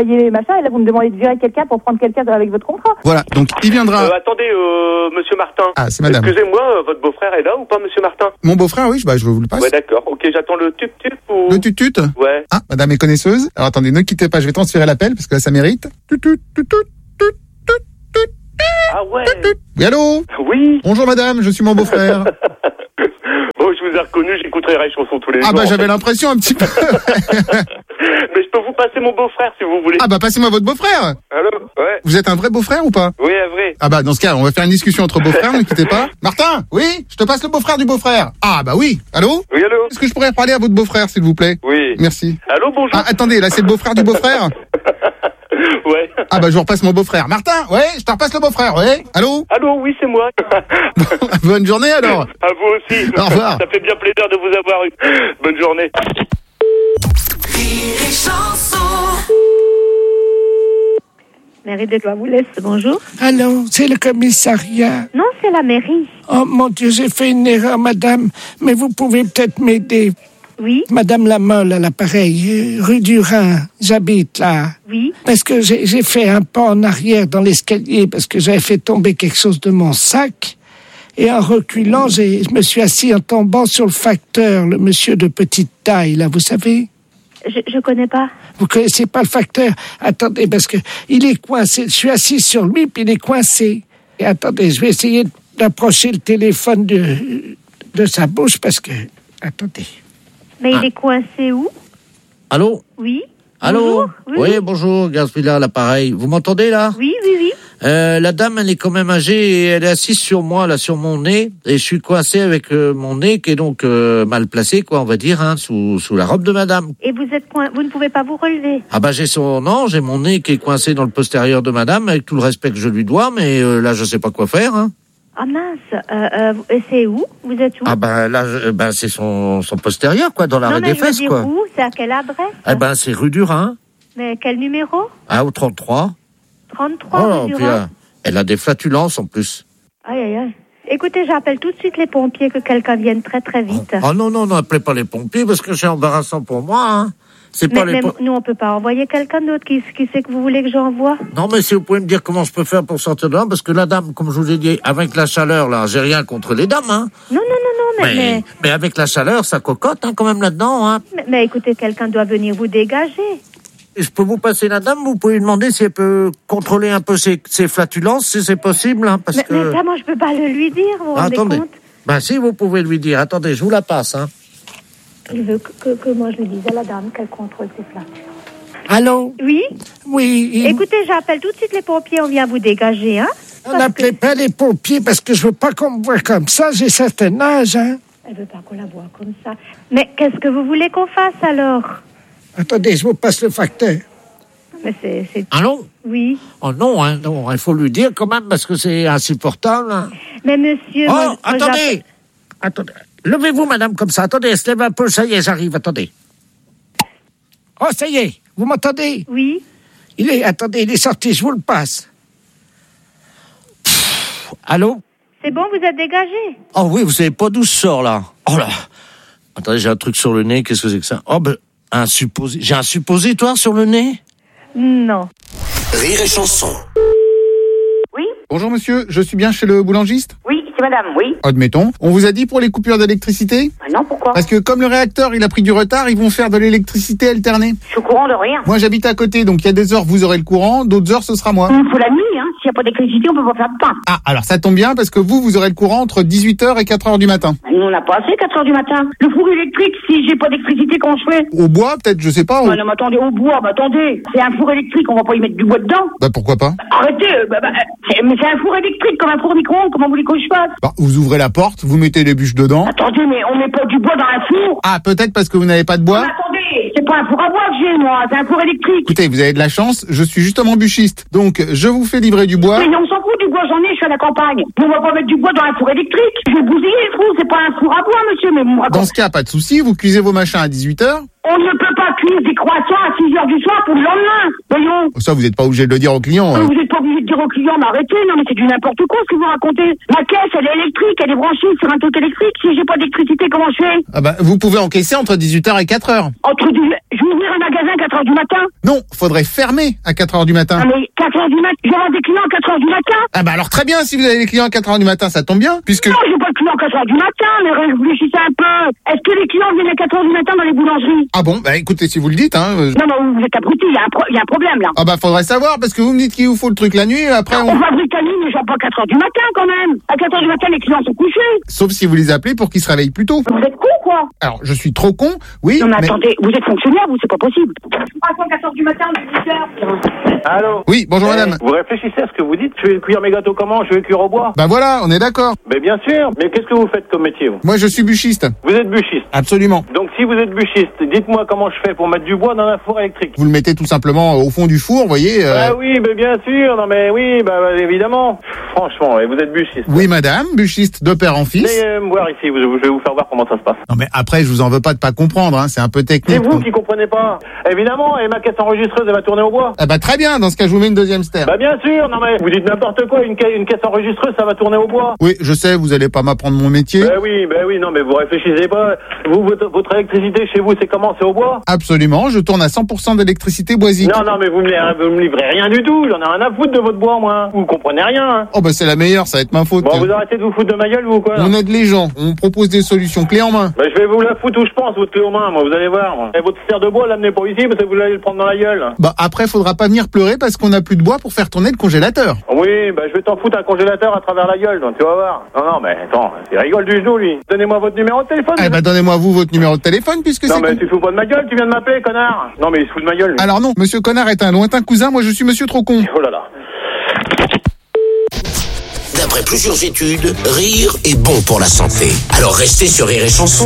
Q: ça, et là, vous me demandez de virer quelqu'un pour prendre quelqu'un avec votre contrat.
G: Voilà, donc il viendra.
O: Euh, attendez, euh, monsieur Martin.
G: Ah, c'est madame.
O: Excusez-moi, euh, votre beau-frère est là ou pas, monsieur Martin?
G: Mon beau-frère, oui, je, bah, je vous le passe.
O: Ouais, d'accord. Ok, j'attends le tup-tup ou...
G: Le tut-tut?
O: Ouais.
G: Ah, madame est connaisseuse. Alors attendez, ne quittez pas, je vais transférer l'appel parce que là, ça mérite. Tut-tut, tut-tut, tut-tut, tut-tut.
O: Ah ouais.
G: Oui, allô?
O: Oui.
G: Bonjour madame, je suis mon beau-frère.
O: Bon, je vous ai reconnu, j'écouterai les chansons tous les
G: Ah
O: jours.
G: bah j'avais l'impression un petit peu.
O: Mais je peux vous passer mon beau-frère si vous voulez.
G: Ah bah passez-moi votre beau-frère.
O: Allô? Ouais.
G: Vous êtes un vrai beau-frère ou pas?
O: Oui, un vrai.
G: Ah bah dans ce cas, on va faire une discussion entre beaux-frères, ne quittez pas. Martin, oui, je te passe le beau-frère du beau-frère. Ah bah oui, allô?
O: Oui, allô?
G: Est-ce que je pourrais parler à votre beau-frère s'il vous plaît?
O: Oui.
G: Merci.
O: Allô, bonjour.
G: Ah attendez, là c'est le beau-frère du beau-frère?
O: Ouais.
G: Ah bah je vous repasse mon beau-frère. Martin, ouais, je te repasse le beau-frère, ouais. Allô?
O: Allô, oui, c'est moi.
G: Bonne journée alors.
O: À vous aussi.
G: Au revoir.
O: Ça fait bien plaisir de vous avoir eu. Bonne journée.
R: Rire et chanson.
F: Mairie de Douarnenez, bonjour.
C: Allô, c'est le commissariat.
F: Non, c'est la mairie.
C: Oh mon Dieu, j'ai fait une erreur, madame. Mais vous pouvez peut-être m'aider.
F: Oui.
C: Madame Lamolle à l'appareil, euh, rue du Rhin, j'habite là.
F: Oui.
C: Parce que j'ai, j'ai fait un pas en arrière dans l'escalier parce que j'avais fait tomber quelque chose de mon sac. Et en reculant, j'ai, je me suis assis en tombant sur le facteur, le monsieur de petite taille, là, vous savez?
F: Je, je connais pas.
C: Vous connaissez pas le facteur? Attendez, parce que il est coincé. Je suis assis sur lui, puis il est coincé. Et attendez, je vais essayer d'approcher le téléphone de, de sa bouche parce que... Attendez.
F: Mais
A: Ah.
F: il est coincé où?
A: Allô?
F: Oui.
A: Allô?
F: Bonjour. Oui,
A: Oui,
F: oui.
A: bonjour, Gaspilla, l'appareil. Vous m'entendez, là?
F: Oui, oui, oui.
A: Euh, la dame, elle est quand même âgée et elle est assise sur moi, là, sur mon nez. Et je suis coincé avec euh, mon nez qui est donc euh, mal placé, quoi, on va dire, hein, sous, sous la robe de madame.
F: Et vous êtes coin... vous ne pouvez pas vous relever.
A: Ah bah j'ai son... Non, j'ai mon nez qui est coincé dans le postérieur de madame, avec tout le respect que je lui dois, mais euh, là, je sais pas quoi faire, hein.
F: Ah mince. Euh, euh, et c'est où? Vous êtes où?
A: Ah bah là, je- ben, c'est son, son postérieur, quoi, dans
F: Non,
A: l'arrêt
F: mais
A: des
F: je veux
A: fesses,
F: dire
A: quoi.
F: où? C'est à quelle adresse?
A: Eh ben, c'est rue du Rhin,
F: Mais quel numéro?
A: hein, au trente-trois.
F: trente-trois
A: Oh,
F: rue du
A: puis,
F: Rhin.
A: euh, elle a des flatulences, en plus.
F: Aïe, aïe, aïe. Écoutez, j'appelle tout de suite les pompiers, que quelqu'un vienne très très vite.
A: Oh non, non, n'appelez pas les pompiers, parce que c'est embarrassant pour moi, hein. C'est pas
F: Mais,
A: les...
F: mais
A: po-
F: nous, on peut pas envoyer quelqu'un d'autre. Qui, qui c'est que vous voulez que j'envoie?
A: Non, mais si vous pouvez me dire comment je peux faire pour sortir de là, parce que la dame, comme je vous ai dit, avec la chaleur, là, j'ai rien contre les dames, hein.
F: Non, non, non, non, mais...
A: Mais,
F: mais...
A: mais avec la chaleur, ça cocotte, hein, quand même, là-dedans, hein.
F: Mais, mais écoutez, quelqu'un doit venir vous dégager.
A: Et je peux vous passer la dame, vous pouvez lui demander si elle peut contrôler un peu ses, ses flatulences, si c'est possible, hein, parce
F: Mais,
A: que...
F: mais ça, moi, je peux pas le lui dire, vous vous
A: Ah,
F: rendez
A: attendez.
F: compte?
A: Ben si, vous pouvez lui dire. Attendez, je vous la passe, hein.
F: Il veut que, que, que moi, je lui dise à la dame qu'elle contrôle ses flatulences.
C: Allô?
F: Oui?
C: Oui. il-
F: Écoutez, j'appelle tout de suite les pompiers, on vient vous dégager, hein?
C: On n'appelait pas les pompiers parce que je veux pas qu'on me voie comme ça. J'ai certain âge, hein.
F: Elle veut pas qu'on la voie comme ça. Mais qu'est-ce que vous voulez qu'on fasse, alors?
C: Attendez, je vous passe le facteur.
F: Mais c'est... c'est...
A: Allô?
F: Oui.
A: Oh non, hein, non, il faut lui dire quand même, parce que c'est insupportable, hein.
F: Mais monsieur...
A: Oh,
F: moi- moi,
A: attendez!
F: j'appelle-
A: Attendez. Levez-vous, madame, comme ça. Attendez, elle se lève un peu, ça y est, j'arrive, attendez. Oh, ça y est, vous m'entendez?
F: Oui.
C: Il est, attendez, il est sorti, je vous le passe. Pff, allô?
F: C'est bon, vous êtes dégagé?
A: Oh oui, vous savez pas d'où je sors, là. Oh là. Attendez, j'ai un truc sur le nez, qu'est-ce que c'est que ça? Oh, ben, un supposé... J'ai un suppositoire sur le nez?
F: Non.
D: Rire et chanson.
G: Bonjour monsieur, je suis bien chez le boulangiste?
P: Oui, c'est madame, oui.
G: Admettons. On vous a dit pour les coupures d'électricité?
P: Ah non, pourquoi?
G: Parce que comme le réacteur il a pris du retard, ils vont faire de l'électricité alternée.
P: Je suis au courant de rien.
G: Moi j'habite à côté, donc il y a des heures vous aurez le courant, d'autres heures ce sera moi.
P: Il faut la nuit, hein. S'il n'y a pas d'électricité, on peut pas faire de pain.
G: Ah, alors ça tombe bien parce que vous, vous aurez le courant entre dix-huit heures et quatre heures du matin.
P: Nous, on n'a pas assez, quatre heures du matin. Le four électrique, si j'ai pas d'électricité, comment je fais?
G: Au bois, peut-être, je sais pas. au-
P: Ouais, non, mais attendez, au bois, bah attendez. C'est un four électrique, on va pas y mettre du bois dedans.
G: Bah pourquoi pas?
P: Arrêtez, euh, bah, bah, c'est- mais c'est un four électrique, comme un four micro-ondes, comment vous voulez que je fasse?
G: Bah, vous ouvrez la porte, vous mettez les bûches dedans.
P: Attendez, mais on met pas du bois dans un four.
G: Ah, peut-être parce que vous n'avez pas de
P: Mais
G: bois.
P: attendez, c'est pas un four à bois que j'ai, moi, c'est un four électrique.
G: Écoutez, vous avez de la chance, je suis justement bûchiste. Donc, je vous fais livrer du bois.
P: Mais on s'en fout du bois, j'en ai, je suis à la campagne. Mais on va pas mettre du bois dans un four électrique. Je vais bousiller le four, c'est pas un four à bois, monsieur, mais moi,
G: Dans ce cas, pas de souci, vous cuisez vos machins à dix-huit heures.
P: on ne peut pas cuire des croissants à six heures du soir pour le lendemain. Voyons.
G: Ça, vous n'êtes pas obligé de le dire aux clients.
P: Mais
G: hein.
P: Vous n'êtes pas obligé de dire aux clients, mais arrêtez, non mais c'est du n'importe quoi ce que vous racontez. Ma caisse, elle est électrique, elle est branchée sur un truc électrique. Si j'ai pas d'électricité, comment je fais?
G: Ah bah, vous pouvez encaisser entre dix-huit heures et quatre heures.
P: Entre du... Je vais ouvrir un magasin à quatre heures
I: heures du matin?
G: Non, faudrait fermer à quatre heures du matin.
I: Ah, mais quatre heures du matin, je vais avoir des clients à quatre heures du matin?
G: Ah bah alors très bien, si vous avez des clients à quatre heures du matin, ça tombe bien, puisque...
I: Non, j'ai pas de clients à quatre heures du matin, mais réfléchissez un peu. Est-ce que les clients viennent à quatre heures du matin dans les boulangeries?
G: Ah bon, bah écoutez, si vous le dites, hein... euh,
I: Non, non, vous êtes abrutis, il y, a un pro- il y a un problème, là.
G: Ah bah faudrait savoir, parce que vous me dites qu'il vous faut le truc la nuit, après
I: On
G: on...
I: fabrique la nuit, mais j'ai pas à quatre heures du matin, quand même. À quatre heures du matin, les clients sont couchés.
G: Sauf si vous les appelez pour qu'ils se réveillent plus tôt.
I: Vous êtes con, quoi?
G: Alors, je suis trop con, oui,
I: Non, mais,
G: mais...
I: attendez, vous êtes fonctionnaire, vous, c'est pas possible. À quatre heures du matin, on est dix heures.
K: Allô?
G: Oui, bonjour madame.
K: Vous réfléchissez à ce que vous dites? Je vais cuire mes gâteaux comment? Je vais cuire au bois?
G: Bah voilà, on est d'accord.
K: Mais bien sûr. Mais qu'est-ce que vous faites comme métier, vous?
G: Moi, je suis bûchiste.
K: Vous êtes bûchiste.
G: Absolument.
K: Donc si vous êtes bûchiste, dites-moi comment je fais pour mettre du bois dans la four électrique.
G: Vous le mettez tout simplement au fond du four, vous voyez. euh,
K: Ah oui, mais bien sûr. Non mais oui, bah, bah, évidemment. Franchement, et vous êtes bûchiste.
G: Oui madame, bûchiste de père en fils.
K: Venez euh, me voir ici, vous- je vais vous faire voir comment ça se passe.
G: Non mais après, je vous en veux pas de pas comprendre, hein, c'est un peu
K: C'est
G: technique.
K: vous qui comprenez pas. Évidemment, et ma caisse enregistreuse, elle va tourner au bois.
G: Ah bah très bien, dans ce cas, je vous mets une deuxième stère.
K: Bah bien sûr, non mais vous dites n'importe quoi, une, ca- une caisse enregistreuse, ça va tourner au bois.
G: Oui, je sais, vous allez pas m'apprendre mon métier.
K: Bah oui, bah oui, non mais vous réfléchissez pas. Vous, votre, votre électricité chez vous, c'est comment? C'est au bois?
G: Absolument, je tourne à cent pour cent d'électricité boisique.
K: Non, non, mais vous me, vous me livrez rien du tout. J'en ai rien à foutre de votre bois, moi. Vous comprenez rien. Hein.
G: Oh bah c'est la meilleure, ça va être ma faute.
K: Bon, vous arrêtez de vous foutre de ma gueule, vous, quoi.
G: On aide les gens, on propose des solutions clés en main.
K: Bah, je vais vous la foutre où je pense, votre clé aux mains, moi, vous allez voir. Moi. Et votre serre de bois, l'amenez pas ici, parce que vous allez le prendre dans la gueule.
G: Bah après, faudra pas venir pleurer parce qu'on a plus de bois pour faire tourner le congélateur.
K: Oui, bah je vais t'en foutre un congélateur à travers la gueule, donc tu vas voir. Non, non, mais attends, il rigole du genou, lui. Donnez-moi votre numéro de téléphone.
G: Eh bah donnez-moi vous votre numéro de téléphone puisque
K: Non,
G: c'est...
K: mais tu fous pas de ma gueule, tu viens de m'appeler, connard. Non, mais il se fout de ma gueule, lui.
G: Alors non, monsieur Connard est un lointain cousin, moi je suis monsieur trop con.
K: Oh là là.
D: D'après plusieurs études, rire est bon pour la santé. Alors restez sur Rire et Chanson.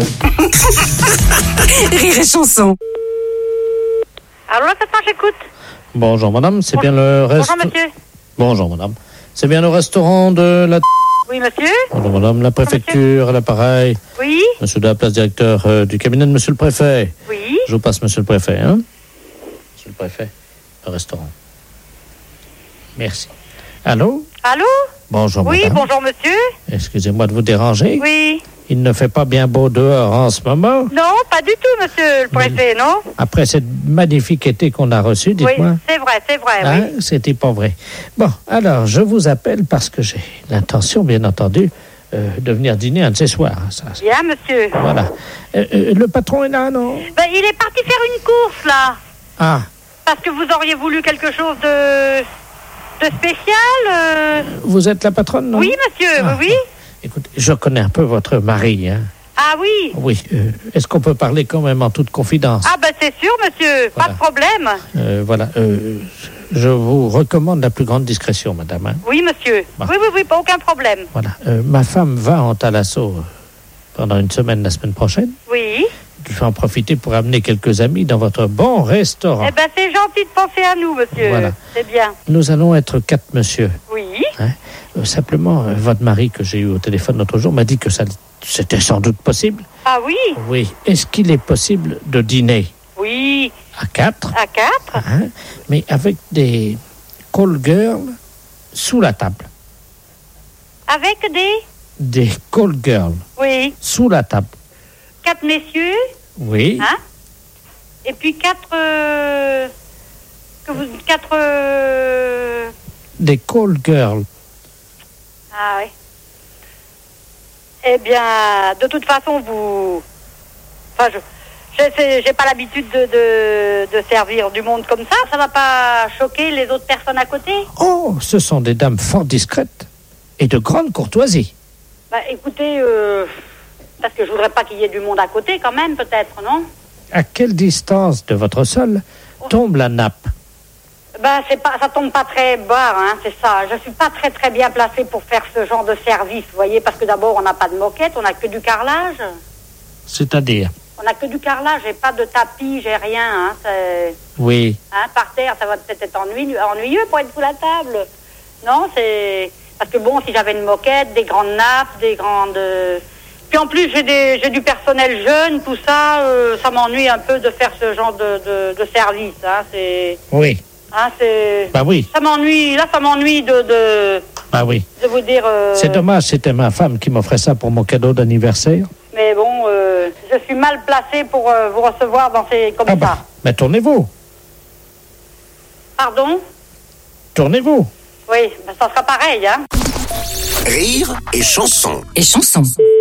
R: Rire et Chanson.
B: Alors là, ça j'écoute.
A: Bonjour madame, c'est bien le reste...
B: Bonjour monsieur.
A: Bonjour madame. C'est bien le restaurant de la...
B: Oui monsieur.
A: Bonjour madame, la préfecture, à l'appareil.
B: Oui.
A: Monsieur de la place, directeur euh, du cabinet de monsieur le préfet.
B: Oui.
A: Je vous passe monsieur le préfet, hein. Monsieur le préfet, le restaurant. Merci. Allô?
B: Allô?
A: Bonjour
B: Oui,
A: madame.
B: bonjour monsieur.
A: Excusez-moi de vous déranger.
B: Oui.
A: Il ne fait pas bien beau dehors en ce moment.
B: Non, pas du tout monsieur le préfet, non?
A: Après cette magnifique été qu'on a reçu, dites-moi.
B: Oui, c'est vrai, c'est vrai,
A: Hein,
B: oui.
A: C'était pas vrai. Bon, alors, je vous appelle parce que j'ai l'intention, bien entendu, euh, de venir dîner un de ces soirs. hein, ça, ça.
B: Bien monsieur.
A: Voilà. Euh, euh, le patron est là, non?
B: Ben, il est parti faire une course là.
A: Ah,
B: Parce que vous auriez voulu quelque chose de, de spécial. euh.
A: vous êtes la patronne, non?
B: Oui monsieur,
A: Ah,
B: oui, oui.
A: Écoutez, je connais un peu votre mari, hein.
B: Ah oui.
A: Oui. euh, Est-ce qu'on peut parler quand même en toute confidence?
B: Ah ben c'est sûr monsieur, pas de problème.
A: Euh, voilà. euh, je vous recommande la plus grande discrétion, madame. hein.
B: Oui monsieur.
A: Bon.
B: Oui, oui, oui, pas aucun problème.
A: Voilà. Euh, ma femme va en Thalasso euh, pendant une semaine la semaine prochaine.
B: Oui.
A: Je vais en profiter pour amener quelques amis dans votre bon restaurant.
B: Eh ben c'est gentil de penser à nous monsieur.
A: Voilà.
B: C'est bien.
A: Nous allons être quatre monsieur.
B: Oui.
A: Hein. Euh, simplement, euh, votre mari que j'ai eu au téléphone l'autre jour m'a dit que ça, c'était sans doute possible.
B: Ah oui.
A: Oui. Est-ce qu'il est possible de dîner
B: Oui.
A: à quatre,
B: À quatre.
A: hein, mais avec des call girls sous la table?
B: Avec des.
A: Des call girls
B: Oui.
A: sous la table.
B: Quatre messieurs.
A: Oui.
B: Hein? Et puis quatre. euh, Que vous. Quatre. euh,
A: Des call girls.
B: Ah oui. Eh bien, de toute façon, vous. Enfin, je. je sais- J'ai pas l'habitude de, de, de servir du monde comme ça. Ça va pas choquer les autres personnes à côté?
A: Oh, ce sont des dames fort discrètes et de grande courtoisie.
B: Bah, écoutez, euh, parce que je voudrais pas qu'il y ait du monde à côté, quand même, peut-être, non?
A: À quelle distance de votre sol tombe la nappe?
B: Ben, c'est pas, ça tombe pas très bas, hein, c'est ça. Je suis pas très très bien placée pour faire ce genre de service, vous voyez, parce que d'abord, on n'a pas de moquette, on n'a que du carrelage.
A: C'est-à-dire?
B: On n'a que du carrelage, j'ai pas de tapis, j'ai rien, hein, c'est...
A: Oui.
B: Hein, par terre, ça va peut-être être ennuyeux, ennuyeux pour être sous la table. Non, c'est... Parce que bon, si j'avais une moquette, des grandes nappes, des grandes... Puis en plus, j'ai, des, j'ai du personnel jeune, tout ça, euh, ça m'ennuie un peu de faire ce genre de, de, de service, hein, c'est...
A: Oui.
B: Hein, c'est...
A: Bah oui.
B: Ça m'ennuie, là, ça m'ennuie de, de,
A: Bah oui.
B: de vous dire... euh,
A: C'est dommage, c'était ma femme qui m'offrait ça pour mon cadeau d'anniversaire.
B: Mais bon, euh, je suis mal placée pour euh, vous recevoir dans ces... comme
A: Ah
B: ça.
A: bah, mais tournez-vous.
B: Pardon?
C: Tournez-vous.
B: Oui, ben ça sera pareil, hein.
D: Rire et chanson.
R: Et chanson.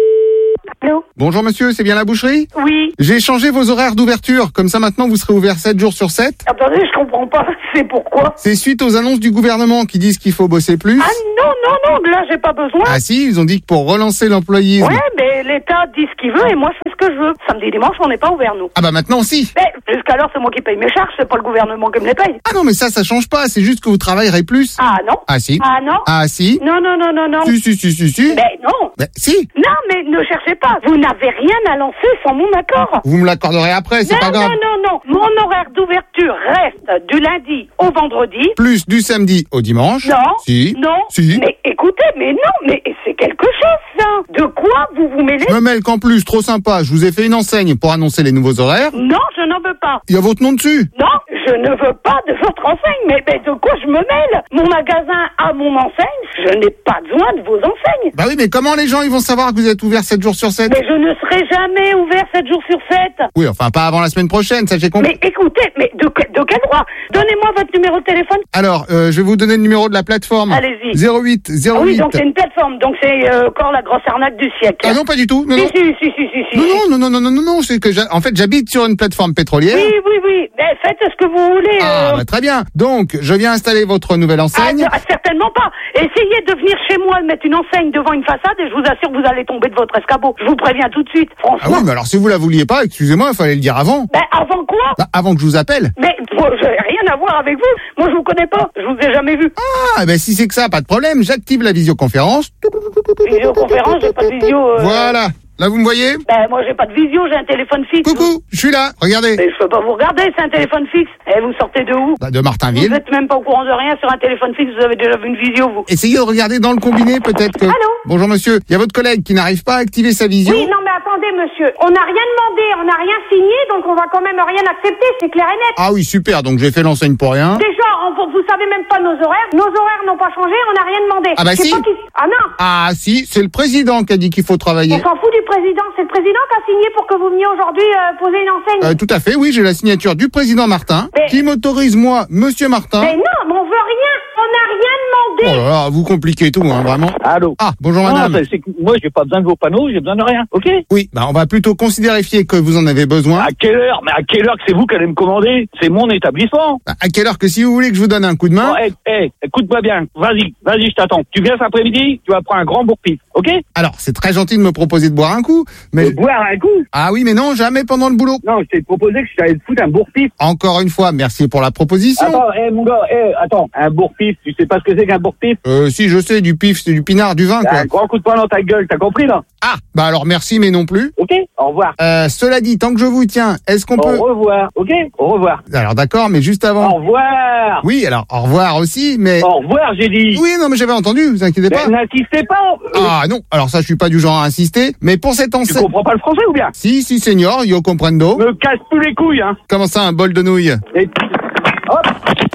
Q: Allô?
G: Bonjour monsieur, c'est bien la boucherie?
Q: Oui.
G: J'ai changé vos horaires d'ouverture, comme ça maintenant vous serez ouvert sept jours sur sept.
Q: Attendez, je comprends pas. C'est pourquoi?
G: C'est suite aux annonces du gouvernement qui disent qu'il faut bosser plus.
Q: Ah non, non, non, là j'ai pas besoin.
G: Ah si, ils ont dit que pour relancer l'employisme...
Q: Ouais, mais l'État dit ce qu'il veut et moi je fais ce que je veux. Samedi et dimanche, on n'est pas ouvert, nous.
G: Ah bah maintenant aussi.
Q: Mais jusqu'alors, c'est moi qui paye mes charges, c'est pas le gouvernement qui me les paye.
G: Ah non, mais ça, ça change pas, c'est juste que vous travaillerez plus.
Q: Ah non.
G: Ah si.
Q: Ah non.
G: Ah si.
Q: Non, non, non, non, non.
G: Si, si, si, si, si.
Q: Mais non.
G: Mais si.
Q: Non, mais ne cherchez pas. Vous n'avez rien à lancer sans mon accord.
G: Vous me l'accorderez après, c'est
Q: non,
G: pas grave.
Q: Non, non, non. Mon horaire d'ouverture reste du lundi au vendredi.
G: Plus du samedi au dimanche.
Q: Non.
G: Si.
Q: Non.
G: Si.
Q: Mais écoutez, mais non, mais c'est quelque chose, ça. De quoi vous vous mêlez?
G: Je me mêle qu'en plus, trop sympa, je vous ai fait une enseigne pour annoncer les nouveaux horaires.
Q: Non, je n'en veux pas.
G: Il y a votre nom dessus.
Q: Non, je ne veux pas de votre enseigne. Mais, mais de quoi je me mêle? Mon magasin a mon enseigne. Je n'ai pas besoin de vos enseignes.
G: Bah oui, mais comment les gens ils vont savoir que vous êtes ouvert sept jours sur sept?
Q: Mais je ne serai jamais ouvert sept jours sur sept.
G: Oui, enfin pas avant la semaine prochaine, ça j'ai compris.
Q: Mais écoutez, mais de, de quel droit? Donnez-moi votre numéro de téléphone.
G: Alors, euh, je vais vous donner le numéro de la plateforme.
Q: Allez-y.
G: zéro huit zéro huit.
Q: Ah oui, donc c'est une plateforme, donc c'est euh, encore la grosse arnaque du siècle.
G: Ah non, pas du tout. Non,
Q: si,
G: non.
Q: si, si, si, si, si.
G: Non, non, non, non, non, non, non, c'est que j'ha- en fait j'habite sur une plateforme pétrolière.
Q: Oui, oui, oui. Mais faites ce que vous voulez.
G: Ah,
Q: euh...
G: bah, très bien. Donc, je viens installer votre nouvelle enseigne.
Q: Ah, certainement pas. Essayez de venir chez moi et mettre une enseigne devant une façade et je vous assure que vous allez tomber de votre escabeau. Je vous préviens tout de suite, franchement.
G: Ah oui, mais alors si vous la vouliez pas, excusez-moi, il fallait le dire avant.
Q: Ben, avant quoi?
G: Bah, avant que je vous appelle.
Q: Mais moi, j'ai rien à voir avec vous. Moi, je vous connais pas. Je vous ai jamais vu.
G: Ah, ben si c'est que ça, pas de problème. J'active la visioconférence.
Q: Visioconférence, j'ai pas de visio. Euh...
G: Voilà. Là, vous me voyez?
Q: Ben, moi, j'ai pas de visio, j'ai un téléphone fixe.
G: Coucou, je suis là. Regardez.
Q: Mais je peux pas vous regarder, c'est un téléphone fixe. Et vous sortez de où?
G: Bah, de Martinville.
Q: Vous êtes même pas au courant de rien sur un téléphone fixe, vous avez déjà vu une visio, vous.
G: Essayez de regarder dans le combiné, peut-être que...
Q: Allô?
G: Bonjour monsieur, il y a votre collègue qui n'arrive pas à activer sa visio.
S: Oui, non, mais attendez, monsieur. On n'a rien demandé, on n'a rien signé, donc on va quand même rien accepter, c'est clair et net.
G: Ah oui, super, donc j'ai fait l'enseigne pour rien.
S: Déjà, on, vous savez même pas nos horaires. Nos horaires n'ont pas changé, on n'a rien demandé.
G: Ah bah
S: Je sais
G: si.
S: pas qui- Ah non.
G: Ah si, c'est le président qui a dit qu'il faut travailler.
S: On s'en fout du président. C'est le président qui a signé pour que vous veniez aujourd'hui euh, poser une enseigne.
G: Euh, tout à fait, oui, j'ai la signature du président Martin,
S: Mais-
G: qui m'autorise, moi, monsieur Martin...
S: Mais non, mais on veut rien. On n'a rien demandé.
G: Oh là là, vous compliquez tout, hein, vraiment.
O: Allô?
G: Ah, bonjour
O: Non,
G: madame.
O: c'est- c'est que moi, j'ai pas besoin de vos panneaux, j'ai besoin de rien, ok?
G: Oui, bah on va plutôt considérer que vous en avez besoin.
O: À quelle heure? Mais à quelle heure que c'est vous qui allez me commander? C'est mon établissement.
G: Bah, à quelle heure que si vous voulez que je vous donne un coup de main...
O: Bon, hey, hey, écoute-moi bien. Vas-y, vas-y, je t'attends. Tu viens cet après-midi, tu vas prendre un grand bourre-pif, ok?
G: Alors, c'est très gentil de me proposer de boire un coup, mais...
O: De boire un coup?
G: Ah oui, mais non, jamais pendant le boulot.
O: Non, je t'ai proposé que je t'allais te foutre un bourre-pif.
G: Encore une fois, merci pour la proposition.
O: Attends, hé, mon gars, hé, attends, un bourre-pif, tu sais pas ce que c'est qu'un bourre-pif?
G: Euh, si, je sais, du pif, c'est du pinard, du vin,
O: T'as
G: quoi.
O: un grand coup de poing dans ta gueule, t'as compris, là?
G: Ah, bah alors merci, mais non plus.
O: Ok, au revoir.
G: Euh, cela dit, tant que je vous tiens, est-ce qu'on
O: Au
G: peut...
O: revoir, ok? Au revoir.
G: Alors d'accord, mais juste avant...
O: Au revoir.
G: Oui, alors au revoir aussi, mais...
O: Au revoir, j'ai dit.
G: Oui, non, mais j'avais entendu, vous inquiétez pas.
O: Mais n'insistez pas.
G: Ah non, alors ça, je suis pas du genre à insister, mais pour cette
O: Tu
G: enseigne...
O: comprends pas le français ou bien?
G: Si, si, senior, yo comprendo.
O: Me casse plus les couilles, hein.
G: Comment ça, un bol de nouilles?
O: Et... Hop.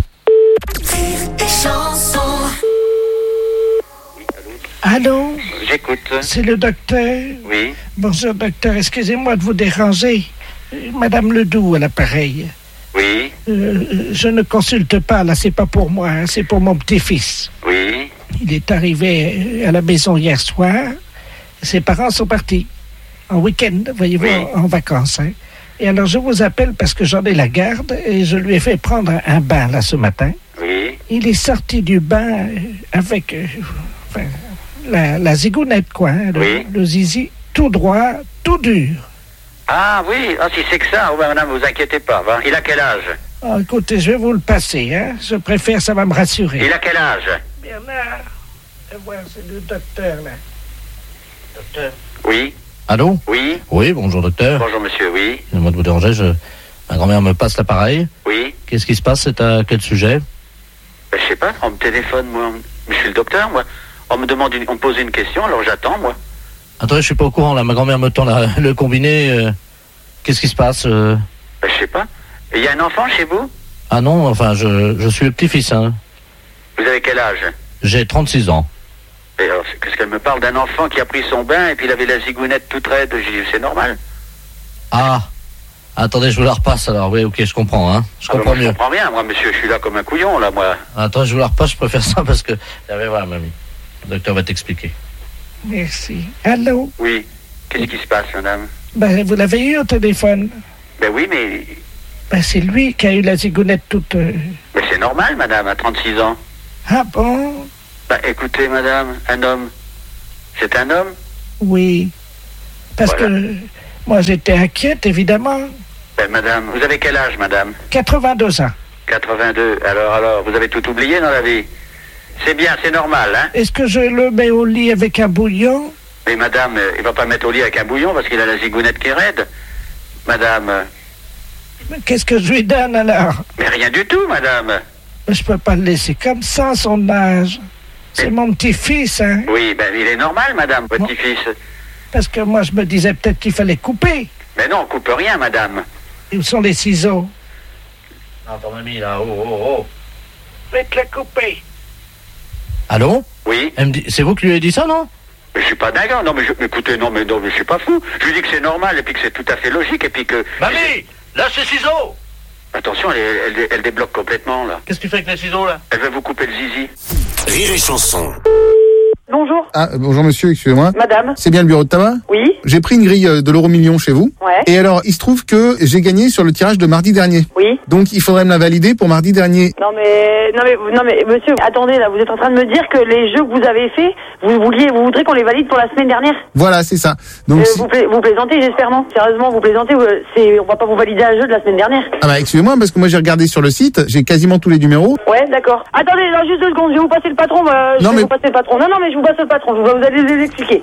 C: Allô?
N: J'écoute.
C: C'est le docteur?
N: Oui.
C: Bonjour, docteur. Excusez-moi de vous déranger. Euh, Madame Ledoux à l'appareil.
N: Oui.
C: Euh, je ne consulte pas, là, c'est pas pour moi, hein, c'est pour mon petit-fils.
N: Oui.
C: Il est arrivé à la maison hier soir. Ses parents sont partis en week-end, voyez-vous,
N: Oui.
C: en, en vacances. Hein. Et alors, je vous appelle parce que j'en ai la garde et je lui ai fait prendre un, un bain, là, ce matin.
N: Oui.
C: Il est sorti du bain euh, avec euh, enfin, la, la zigounette, quoi, hein, le,
N: Oui.
C: le zizi tout droit, tout dur.
N: Ah oui, ah, si c'est que ça, oh, ben, madame, vous inquiétez pas. Va. Il a quel âge?
C: Ah, écoutez, je vais vous le passer, hein. Je préfère, ça va me rassurer.
N: Il a quel âge?
C: Bernard, viens voir, c'est le docteur, là. Docteur.
N: Oui.
A: Allô?
N: Oui.
A: Oui, bonjour docteur.
N: Bonjour monsieur, oui.
A: Excusez-moi de vous déranger, je... ma grand-mère me passe l'appareil.
N: Oui.
A: Qu'est-ce qui se passe? C'est à quel sujet?
N: Ben, je sais pas, on me téléphone, moi. Je suis le docteur, moi. On me demande, une... on me pose une question, alors j'attends, moi.
A: Attendez, je suis pas au courant, là. Ma grand-mère me tend la- le combiné. euh, Qu'est-ce qui se passe? euh
N: Ben, je sais pas. Il y a un enfant chez vous?
A: Ah non, enfin, je, je suis le petit-fils, hein.
N: Vous avez quel âge?
A: J'ai trente-six ans.
N: Et alors, c'est- qu'est-ce qu'elle me parle d'un enfant qui a pris son bain et puis il avait la zigounette toute raide? J'ai dit, c'est normal.
A: Ah. Attendez, je vous la repasse alors. Oui, ok, je comprends, hein. Je
N: Ah, bah,
A: comprends
N: moi,
A: mieux.
N: Je comprends bien, moi, monsieur, je suis là comme un couillon, là, moi.
A: Attends, je vous la repasse, je préfère ça parce que... Ah, mais voilà, mamie. Le docteur va t'expliquer.
C: Merci. Allô?
N: Oui. Qu'est-ce qui se passe, madame?
C: Ben, vous l'avez eu au téléphone?
N: Ben oui, mais...
C: Ben, c'est lui qui a eu la zigounette toute... euh,
N: Mais c'est normal, madame, à trente-six ans.
C: Ah bon?
N: Bah, écoutez, madame, un homme, c'est un homme?
C: Oui. Parce
N: Voilà.
C: que moi, j'étais inquiète, évidemment.
N: Ben, madame, vous avez quel âge, madame?
C: quatre-vingt-deux ans.
N: quatre-vingt-deux. Alors, alors, vous avez tout oublié dans la vie? C'est bien, c'est normal, hein?
C: Est-ce que je le mets au lit avec un bouillon?
N: Mais madame, euh, il va pas mettre au lit avec un bouillon parce qu'il a la zigounette qui est raide. Madame, euh,
C: Mais qu'est-ce que je lui donne, alors?
N: mais rien du tout, madame.
C: Mais je peux pas le laisser comme ça, son âge. C'est mon petit-fils, hein?
N: Oui, ben, il est normal, madame, votre petit-fils.
C: Parce que moi, je me disais peut-être qu'il fallait couper.
N: Mais non, on coupe rien, madame.
C: Où sont les ciseaux?
A: Non, ton mamie, là, oh, oh, oh.
C: Faites-le couper.
A: Allô?
N: Oui.
A: Elle me dit... C'est vous qui lui avez dit ça, non?
N: Mais je suis pas dingue, non, mais je... écoutez, non, mais non, mais je suis pas fou. Je lui dis que c'est normal et puis que c'est tout à fait logique et puis que...
A: Mamie! Lâche les ciseaux!
N: Attention, elle, elle, elle débloque complètement, là.
A: Qu'est-ce que tu fais avec les ciseaux, là?
N: Elle veut vous couper le zizi.
D: Rire et chanson.
R: Bonjour.
G: Ah, bonjour monsieur, excusez-moi.
R: Madame.
G: C'est bien le bureau de tabac?
R: Oui.
G: J'ai pris une grille euh, de l'euro million chez vous.
R: Ouais.
G: Et alors, il se trouve que j'ai gagné sur le tirage de mardi dernier.
R: Oui.
G: Donc, il faudrait me la valider pour mardi dernier.
R: Non mais non mais non mais monsieur, attendez là, vous êtes en train de me dire que les jeux que vous avez faits, vous vouliez vous voudrez qu'on les valide pour la semaine dernière?
G: Voilà, c'est ça. Donc,
R: Euh,
G: si-
R: vous, pla- vous plaisantez, j'espère non? Sérieusement, vous plaisantez, ou, euh, c'est on va pas vous valider un jeu de la semaine dernière.
G: ah bah, excusez-moi, parce que moi, j'ai regardé sur le site, j'ai quasiment tous les numéros.
R: Ouais, d'accord. Attendez, là, juste deux secondes, je vais vous passer le patron. euh, je
G: Non,
R: vais
G: mais-
R: vous passer le patron. Non non mais je vous passe le patron, vous, vous allez les expliquer.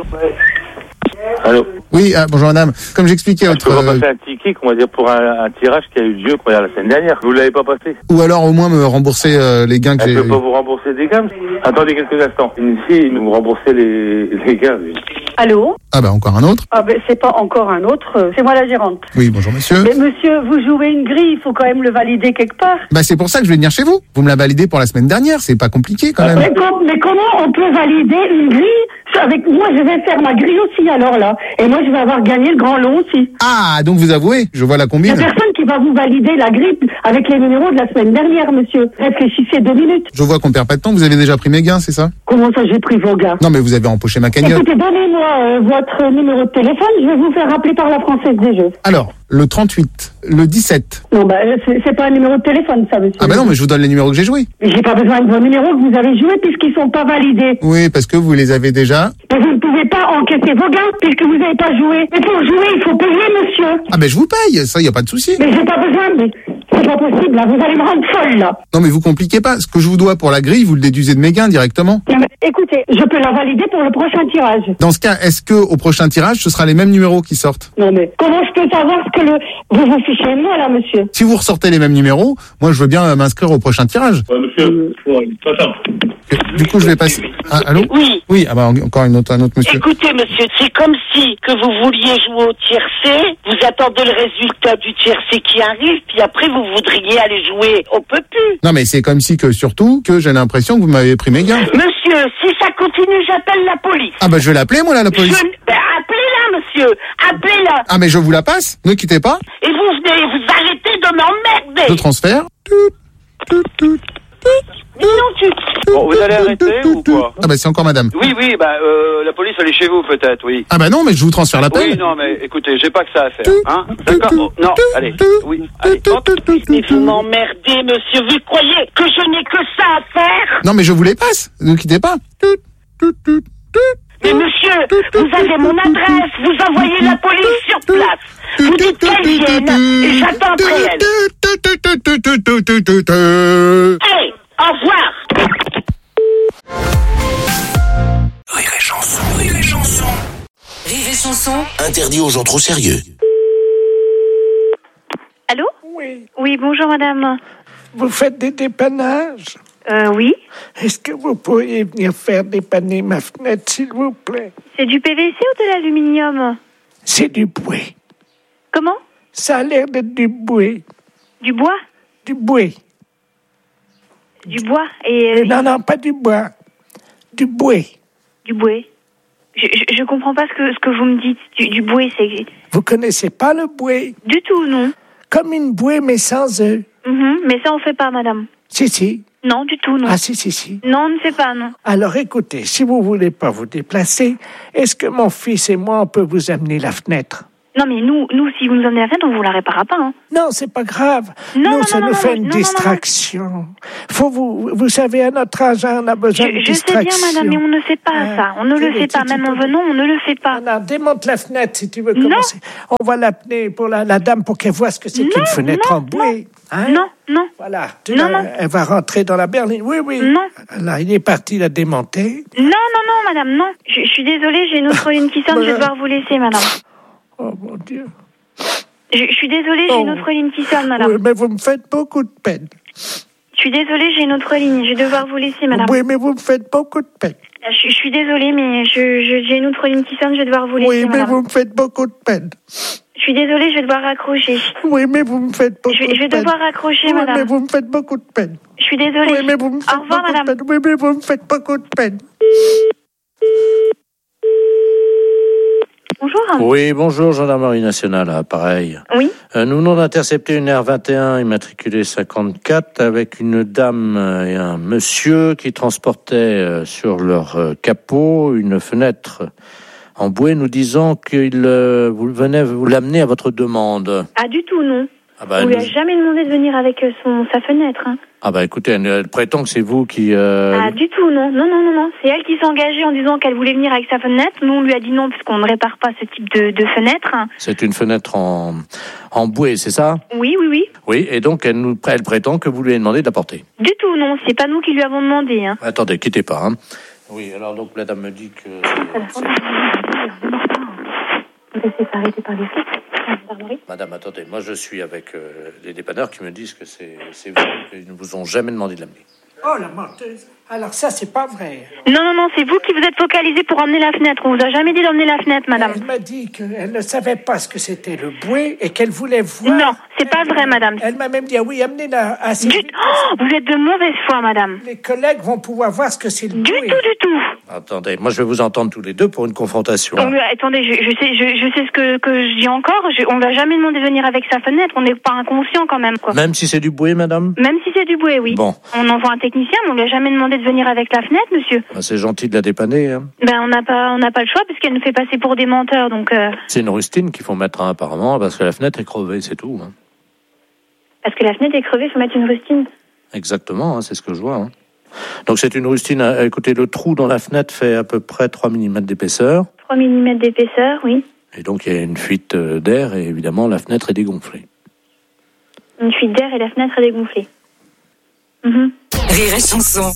J: Allô?
G: Oui, ah, bonjour madame. Comme j'expliquais à
J: Je
G: votre...
J: peux pas
G: euh,
J: passer un ticket, on va dire, pour un, un tirage qui a eu lieu quoi, la semaine dernière. Vous l'avez pas passé?
G: Ou alors, au moins, me rembourser euh, les gains que
J: Elle
G: j'ai...
J: peut pas vous rembourser des gains? Attendez quelques instants. Ici, vous remboursez les, les gains. lui.
Q: Allô?
G: Ah bah, encore un autre.
Q: Ah ben c'est pas encore un autre, euh, c'est moi la gérante.
G: Oui, bonjour monsieur.
Q: Mais monsieur, vous jouez une grille, il faut quand même le valider quelque part.
G: Bah, c'est pour ça que je vais venir chez vous. Vous me la validez pour la semaine dernière, c'est pas compliqué quand même.
I: Mais, com- mais comment on peut valider une grille avec moi? Je vais faire ma grille aussi alors là, et moi je vais avoir gagné le grand lot aussi.
G: Ah, donc vous avouez, je vois la
I: Il y
G: combine.
I: a personne qui va vous valider la grille avec les numéros de la semaine dernière, monsieur. Réfléchissez deux minutes.
G: Je vois qu'on perd pas de temps, vous avez déjà pris mes gains, c'est ça?
I: Comment ça j'ai pris vos gars?
G: Non, mais vous avez empoché ma cagnotte.
I: Écoutez, donnez-moi euh, votre numéro de téléphone, je vais vous faire rappeler par la Française des Jeux.
G: Alors, le trente-huit, le dix-sept.
I: Non, bah, c'est c'est pas un numéro de téléphone, ça, monsieur.
G: Ah bah non, mais je vous donne les numéros que j'ai joués.
I: Mais j'ai pas besoin de vos numéros que vous avez joués puisqu'ils sont pas validés.
G: Oui, parce que vous les avez déjà.
I: Mais vous ne pouvez pas encaisser vos gains puisque vous n'avez pas joué. Mais pour jouer, il faut payer, monsieur.
G: Ah ben je vous paye, ça y a pas de souci.
I: Mais j'ai pas besoin, mais c'est pas possible, là. Vous allez me rendre folle, là.
G: Non mais vous compliquez pas. Ce que je vous dois pour la grille, vous le déduisez de mes gains directement.
I: Non, mais écoutez, je peux la valider pour le prochain tirage.
G: Dans ce cas, est-ce que au prochain tirage, ce sera les mêmes numéros qui sortent?
I: Non, mais comment je peux savoir ce que le... vous vous fichez de moi, là, monsieur?
G: Si vous ressortez les mêmes numéros, moi je veux bien euh, m'inscrire au prochain tirage.
J: Ouais, monsieur, ouais, attends.
G: Du coup, je vais passer. Ah, allô?
T: Oui.
G: Oui, ah bah en- encore une autre, un autre monsieur.
T: Écoutez, monsieur, c'est comme si que vous vouliez jouer au tiercé, vous attendez le résultat du tiercé qui arrive, puis après vous voudriez aller jouer. On peut plus.
G: Non mais c'est comme si que surtout que j'ai l'impression que vous m'avez pris mes gains.
T: Monsieur, si ça continue, j'appelle la police.
G: Ah bah je vais l'appeler moi là la police.
T: Je... Ben, appelez-la, monsieur. Appelez-la.
G: Ah mais je vous la passe. Ne quittez pas.
T: Et vous venez, vous arrêtez de m'emmerder.
G: Le transfert.
T: Mais non, tu...
U: Bon, vous allez arrêter ou quoi?
G: Ah bah c'est encore madame.
U: Oui, oui, bah euh, la police elle est chez vous peut-être, oui.
G: Ah bah non mais je vous transfère l'appel.
U: Oui, non, mais écoutez, j'ai pas que ça à faire, hein? D'accord? Oh, non, allez, oui, allez, hop.
T: Mais vous m'emmerdez, monsieur. Vous croyez que je n'ai que ça à faire?
G: Non mais je vous les passe. Ne quittez pas.
T: Mais monsieur, vous avez mon adresse, vous envoyez la police sur place. Vous dites qu'elle vienne et j'attendrai elle. Allez, au revoir.
D: Rire et chanson, rire et chanson.
V: Rire et chanson.
D: Interdit aux gens trop sérieux.
B: Allô?
C: Oui.
B: Oui, bonjour madame.
C: Vous faites des dépannages?
B: Euh, oui.
C: Est-ce que vous pourriez venir faire dépanner ma fenêtre, s'il vous plaît?
B: C'est du P V C ou de l'aluminium?
C: C'est du bois.
B: Comment?
C: Ça a l'air d'être du bois.
B: Du bois?
C: Du bois.
B: Du bois et...
C: Euh, non, non, pas du bois. Du bois.
B: Du bois. Je, je, je comprends pas ce que, ce que vous me dites. Du, du bois, c'est...
C: Vous connaissez pas le bouet?
E: Du tout, non.
C: Comme une bouée, mais sans œufs.
E: Mhm, mais ça, on fait pas, madame.
C: Si, si.
E: Non, du tout, non.
C: Ah, si, si, si.
E: Non, on ne fait pas, non.
C: Alors, écoutez, si vous voulez pas vous déplacer, est-ce que mon fils et moi, on peut vous amener la fenêtre?
E: Non, mais nous, nous, si vous nous emmenez la fenêtre, on vous la réparera pas, hein.
C: Non, c'est pas grave.
E: Non,
C: nous,
E: non,
C: ça
E: non,
C: nous
E: non,
C: fait
E: non,
C: une
E: non, non,
C: distraction. Faut vous, vous savez, à notre âge, on a besoin
E: Je,
C: de
E: je sais
C: distraction.
E: bien, madame, mais on ne fait pas
C: Ah,
E: ça. On ne le
C: tu-
E: fait
C: tu-
E: pas.
C: tu
E: Même en
C: peux-
E: venant, on ne le fait pas.
C: Non, démonte la fenêtre si tu veux
E: Non.
C: commencer. On va l'appeler pour la, la dame pour qu'elle voit ce que c'est
E: Non,
C: qu'une fenêtre
E: non,
C: en bouée. Hein?
E: Non, non.
C: Voilà. Tu
E: Non,
C: vas-
E: non.
C: Elle va rentrer dans la berline. Oui, oui.
E: Non.
C: Là, il est parti la démonter.
E: Non, non, non, madame, non. Je, je suis désolée, j'ai une autre ligne qui sonne, je vais devoir vous laisser, madame.
C: Oh, mon Dieu.
E: Je, je suis désolée, j'ai une
C: Oh.
E: autre ligne qui sonne, madame.
C: Oui, mais vous me faites beaucoup de peine.
E: Je suis désolée, j'ai une autre ligne, je vais devoir vous laisser, madame.
C: Oui, mais vous me faites beaucoup de peine.
E: Je, je suis désolée, mais je, je, j'ai une autre ligne qui sonne, je vais devoir vous laisser,
C: Oui, mais
E: madame.
C: vous me faites beaucoup de peine.
E: Je suis désolée, je vais devoir raccrocher.
C: Oui, mais vous me faites beaucoup
E: Je, vais- je vais
C: de peine.
E: devoir raccrocher,
C: Oui,
E: madame.
C: mais vous me faites beaucoup de peine.
E: Je suis désolée.
C: Oui, mais vous me faites
E: Au revoir,
C: beaucoup
E: madame.
C: de peine. Oui, mais vous me faites beaucoup de peine.
E: Bonjour.
A: Oui, bonjour, gendarmerie nationale, ah, pareil.
E: Oui.
A: Euh, nous venons d'intercepter une R vingt et un immatriculée cinquante-quatre avec une dame euh, et un monsieur qui transportaient euh, sur leur euh, capot une fenêtre en bouée, nous disant qu'il euh, vous venez vous l'amener à votre demande.
E: Ah, du tout, non.
A: Ah bah,
E: Vous lui
A: nous-
E: avez jamais demandé de venir avec euh, son, sa fenêtre, hein.
A: ah bah écoutez, elle, elle prétend que c'est vous qui... euh,
E: Ah, du tout, non. Non, non, non, non. C'est elle qui s'est engagée en disant qu'elle voulait venir avec sa fenêtre. Nous, on lui a dit non, puisqu'on ne répare pas ce type de, de fenêtre.
A: C'est une fenêtre en, en bouée, c'est ça?
E: Oui, oui, oui.
A: Oui, et donc elle, nous, elle prétend que vous lui avez demandé de la porter.
E: Du tout, non. C'est pas nous qui lui avons demandé, hein.
A: Attendez, quittez pas. Hein. Oui, alors donc la dame me dit que... c'est-
E: Vous laissez s'arrêter par les flics.
A: Madame, attendez, moi je suis avec euh, les dépanneurs qui me disent que c'est c'est vous, qu'ils ne vous ont jamais demandé de l'amener.
C: Oh, la menteuse. Alors ça, c'est pas vrai.
E: Non, non, non. C'est vous qui vous êtes focalisé pour emmener la fenêtre. On vous a jamais dit d'emmener la fenêtre, madame.
C: Elle m'a dit qu'elle ne savait pas ce que c'était le bouet et qu'elle voulait voir.
E: Non, c'est pas vrai, madame.
C: Elle m'a même dit, ah oui, amenez-la assez
E: Du...
C: vite.
E: Oh, vous êtes de mauvaise foi, madame.
C: Les collègues vont pouvoir voir ce que c'est le
E: Du
C: bouet.
E: tout, du tout.
A: Attendez, moi je vais vous entendre tous les deux pour une confrontation.
E: On lui a- attendez, je, je sais, je, je sais ce que, que je dis encore. Je, on l'a jamais demandé de venir avec sa fenêtre. On n'est pas inconscient quand même, quoi.
A: Même si c'est du bouet, madame?
E: Même si c'est du bouet, oui.
A: Bon.
E: On envoie un technicien, mais on lui a jamais demandé de venir avec la fenêtre, monsieur.
A: Ben, c'est gentil de la dépanner. Hein.
E: Ben, on n'a pas, on n'a pas le choix puisqu'elle nous fait passer pour des menteurs, donc. Euh,
A: C'est une rustine qu'il faut mettre hein, apparemment parce que la fenêtre est crevée, c'est tout. Hein.
E: parce que la fenêtre est crevée, faut mettre une rustine.
A: Exactement, hein, c'est ce que je vois. Hein. Donc c'est une rustine. euh, Écoutez, le trou dans la fenêtre fait à peu près trois millimètres d'épaisseur.
E: trois millimètres d'épaisseur, oui.
A: Et donc il y a une fuite euh, d'air et évidemment la fenêtre est dégonflée.
E: Une fuite d'air et la fenêtre est dégonflée. Mhm.
V: Rire et chanson.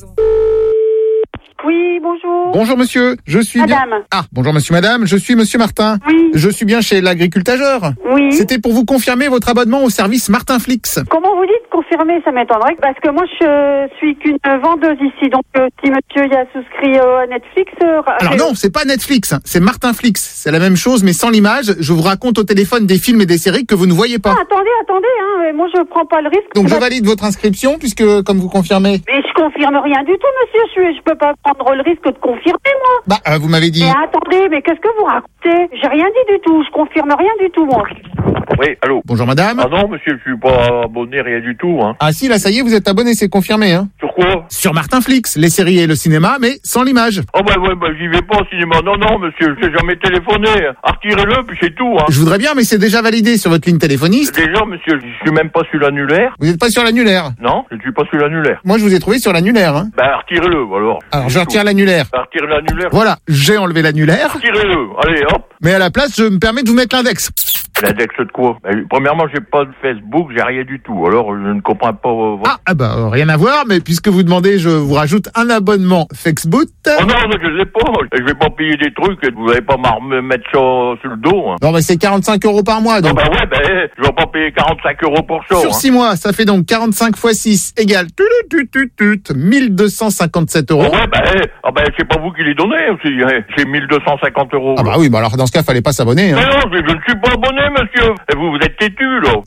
S: Oui, bonjour.
G: Bonjour monsieur, je suis
S: Madame.
G: bien... Ah, bonjour monsieur madame, je suis monsieur Martin.
S: Oui.
G: Je suis bien chez l'agricultageur.
S: Oui.
G: C'était pour vous confirmer votre abonnement au service Martin Flix.
S: Comment vous dites confirmer, ça m'étonnerait, parce que moi je suis qu'une vendeuse ici, donc euh, si monsieur y a souscrit euh, à Netflix... euh,
G: Alors
S: euh,
G: non, c'est pas Netflix, hein, c'est Martin Flix. C'est la même chose mais sans l'image. Je vous raconte au téléphone des films et des séries que vous ne voyez pas.
S: Ah, attendez, attendez, hein, euh, moi je prends pas le risque.
G: Donc je valide votre inscription puisque, comme vous confirmez...
S: Mais je confirme rien du tout, monsieur, je, suis, je peux pas prendre le risque de confirmer, moi.
G: Bah, euh, vous m'avez dit...
S: Mais attendez, mais qu'est-ce que vous racontez? J'ai rien dit du tout, je confirme rien du tout, moi.
U: Oui, allô.
G: Bonjour madame.
U: Ah non, monsieur, je suis pas abonné, rien du tout, hein.
G: Ah si, là ça y est, vous êtes abonné, c'est confirmé, hein.
U: Sur quoi?
G: Sur Martin Flix, les séries et le cinéma, mais sans l'image.
U: Oh bah ouais, bah j'y vais pas au cinéma. Non, non, monsieur, je n'ai jamais téléphoné. Retirez-le, puis c'est tout, hein.
G: Je voudrais bien, mais c'est déjà validé sur votre ligne téléphoniste.
U: Déjà, monsieur, je suis même pas sur l'annulaire.
G: Vous n'êtes pas sur l'annulaire?
U: Non, je ne suis pas sur l'annulaire.
G: Moi, je vous ai trouvé sur l'annulaire, hein.
U: Bah retirez-le, alors.
G: Alors, je retire l'annulaire.
U: Bah, retirez l'annulaire.
G: Voilà, j'ai enlevé l'annulaire.
U: Retirez-le, allez, hop.
G: Mais à la place, je me permets de vous mettre l'index.
U: L'index de quoi? Bah, premièrement, j'ai pas de Facebook, j'ai rien du tout. Alors, je ne comprends pas euh, votre...
G: Ah, ah bah, euh, rien à voir, mais puisque vous demandez, je vous rajoute un abonnement Facebook.
U: Oh non, non, je ne sais pas. Je vais pas payer des trucs et vous n'allez pas me mettre ça sur le dos, hein.
G: Non, mais c'est quarante-cinq euros par mois,
U: Non,
G: donc.
U: bah ouais, bah, je vais pas payer quarante-cinq euros pour ça,
G: Sur
U: hein.
G: six mois, ça fait donc quarante-cinq fois six égale tut, tut, tut, tut, mille deux cent cinquante-sept euros.
U: Oh ouais, bah, eh, ah bah, c'est pas vous qui les donnez aussi, hein. C'est mille deux cent cinquante euros.
G: Ah bah oui, bah alors dans ce cas, fallait pas s'abonner, hein.
U: Mais non, je, je ne suis pas abonné, monsieur. Et vous, vous êtes têtu, là.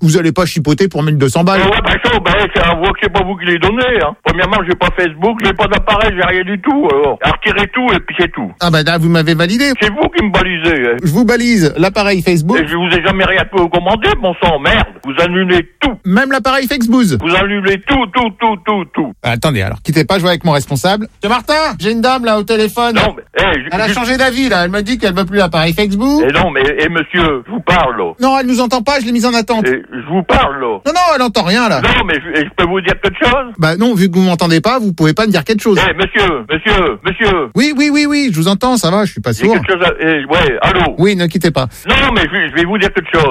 G: Vous allez pas chipoter pour mille deux cents balles.
U: Ouais, bah ça, bah, c'est un voix que c'est pas vous qui les donnez, hein. Premièrement, j'ai pas Facebook, j'ai pas d'appareil, j'ai rien du tout, alors. Retirez tout et puis c'est tout.
G: Ah bah là, vous m'avez validé.
U: C'est vous qui me balisez, hein.
G: Je vous balise l'appareil Facebook.
U: Et je vous ai jamais rien commandé, bon sang, merde. Vous annulez tout.
G: Même l'appareil Facebook.
U: Vous annulez tout, tout, tout, tout, tout.
G: Ah, attendez, alors, quittez pas, je vois avec mon responsable. Monsieur Martin, j'ai une dame là au téléphone.
U: Non, mais, hey, je,
G: elle a
U: je...
G: changé d'avis là, elle me dit qu'elle veut plus l'appareil Facebook.
U: Et non, mais, et monsieur, je vous parle là.
G: Non, elle nous entend pas, je l'ai mise en attente.
U: Et je vous parle là.
G: Non, non, elle entend rien là.
U: Non, mais je, je peux vous dire quelque chose?
G: Bah non, vu que vous m'entendez pas, vous pouvez pas me dire quelque chose.
U: Eh, hey, monsieur, monsieur, monsieur.
G: Oui, oui, oui, oui, je vous entends, ça va, je suis pas sourd.
U: Quelque chose à... eh, ouais, allô?
G: Oui, ne quittez pas.
U: Non, mais je, je vais vous dire quelque chose.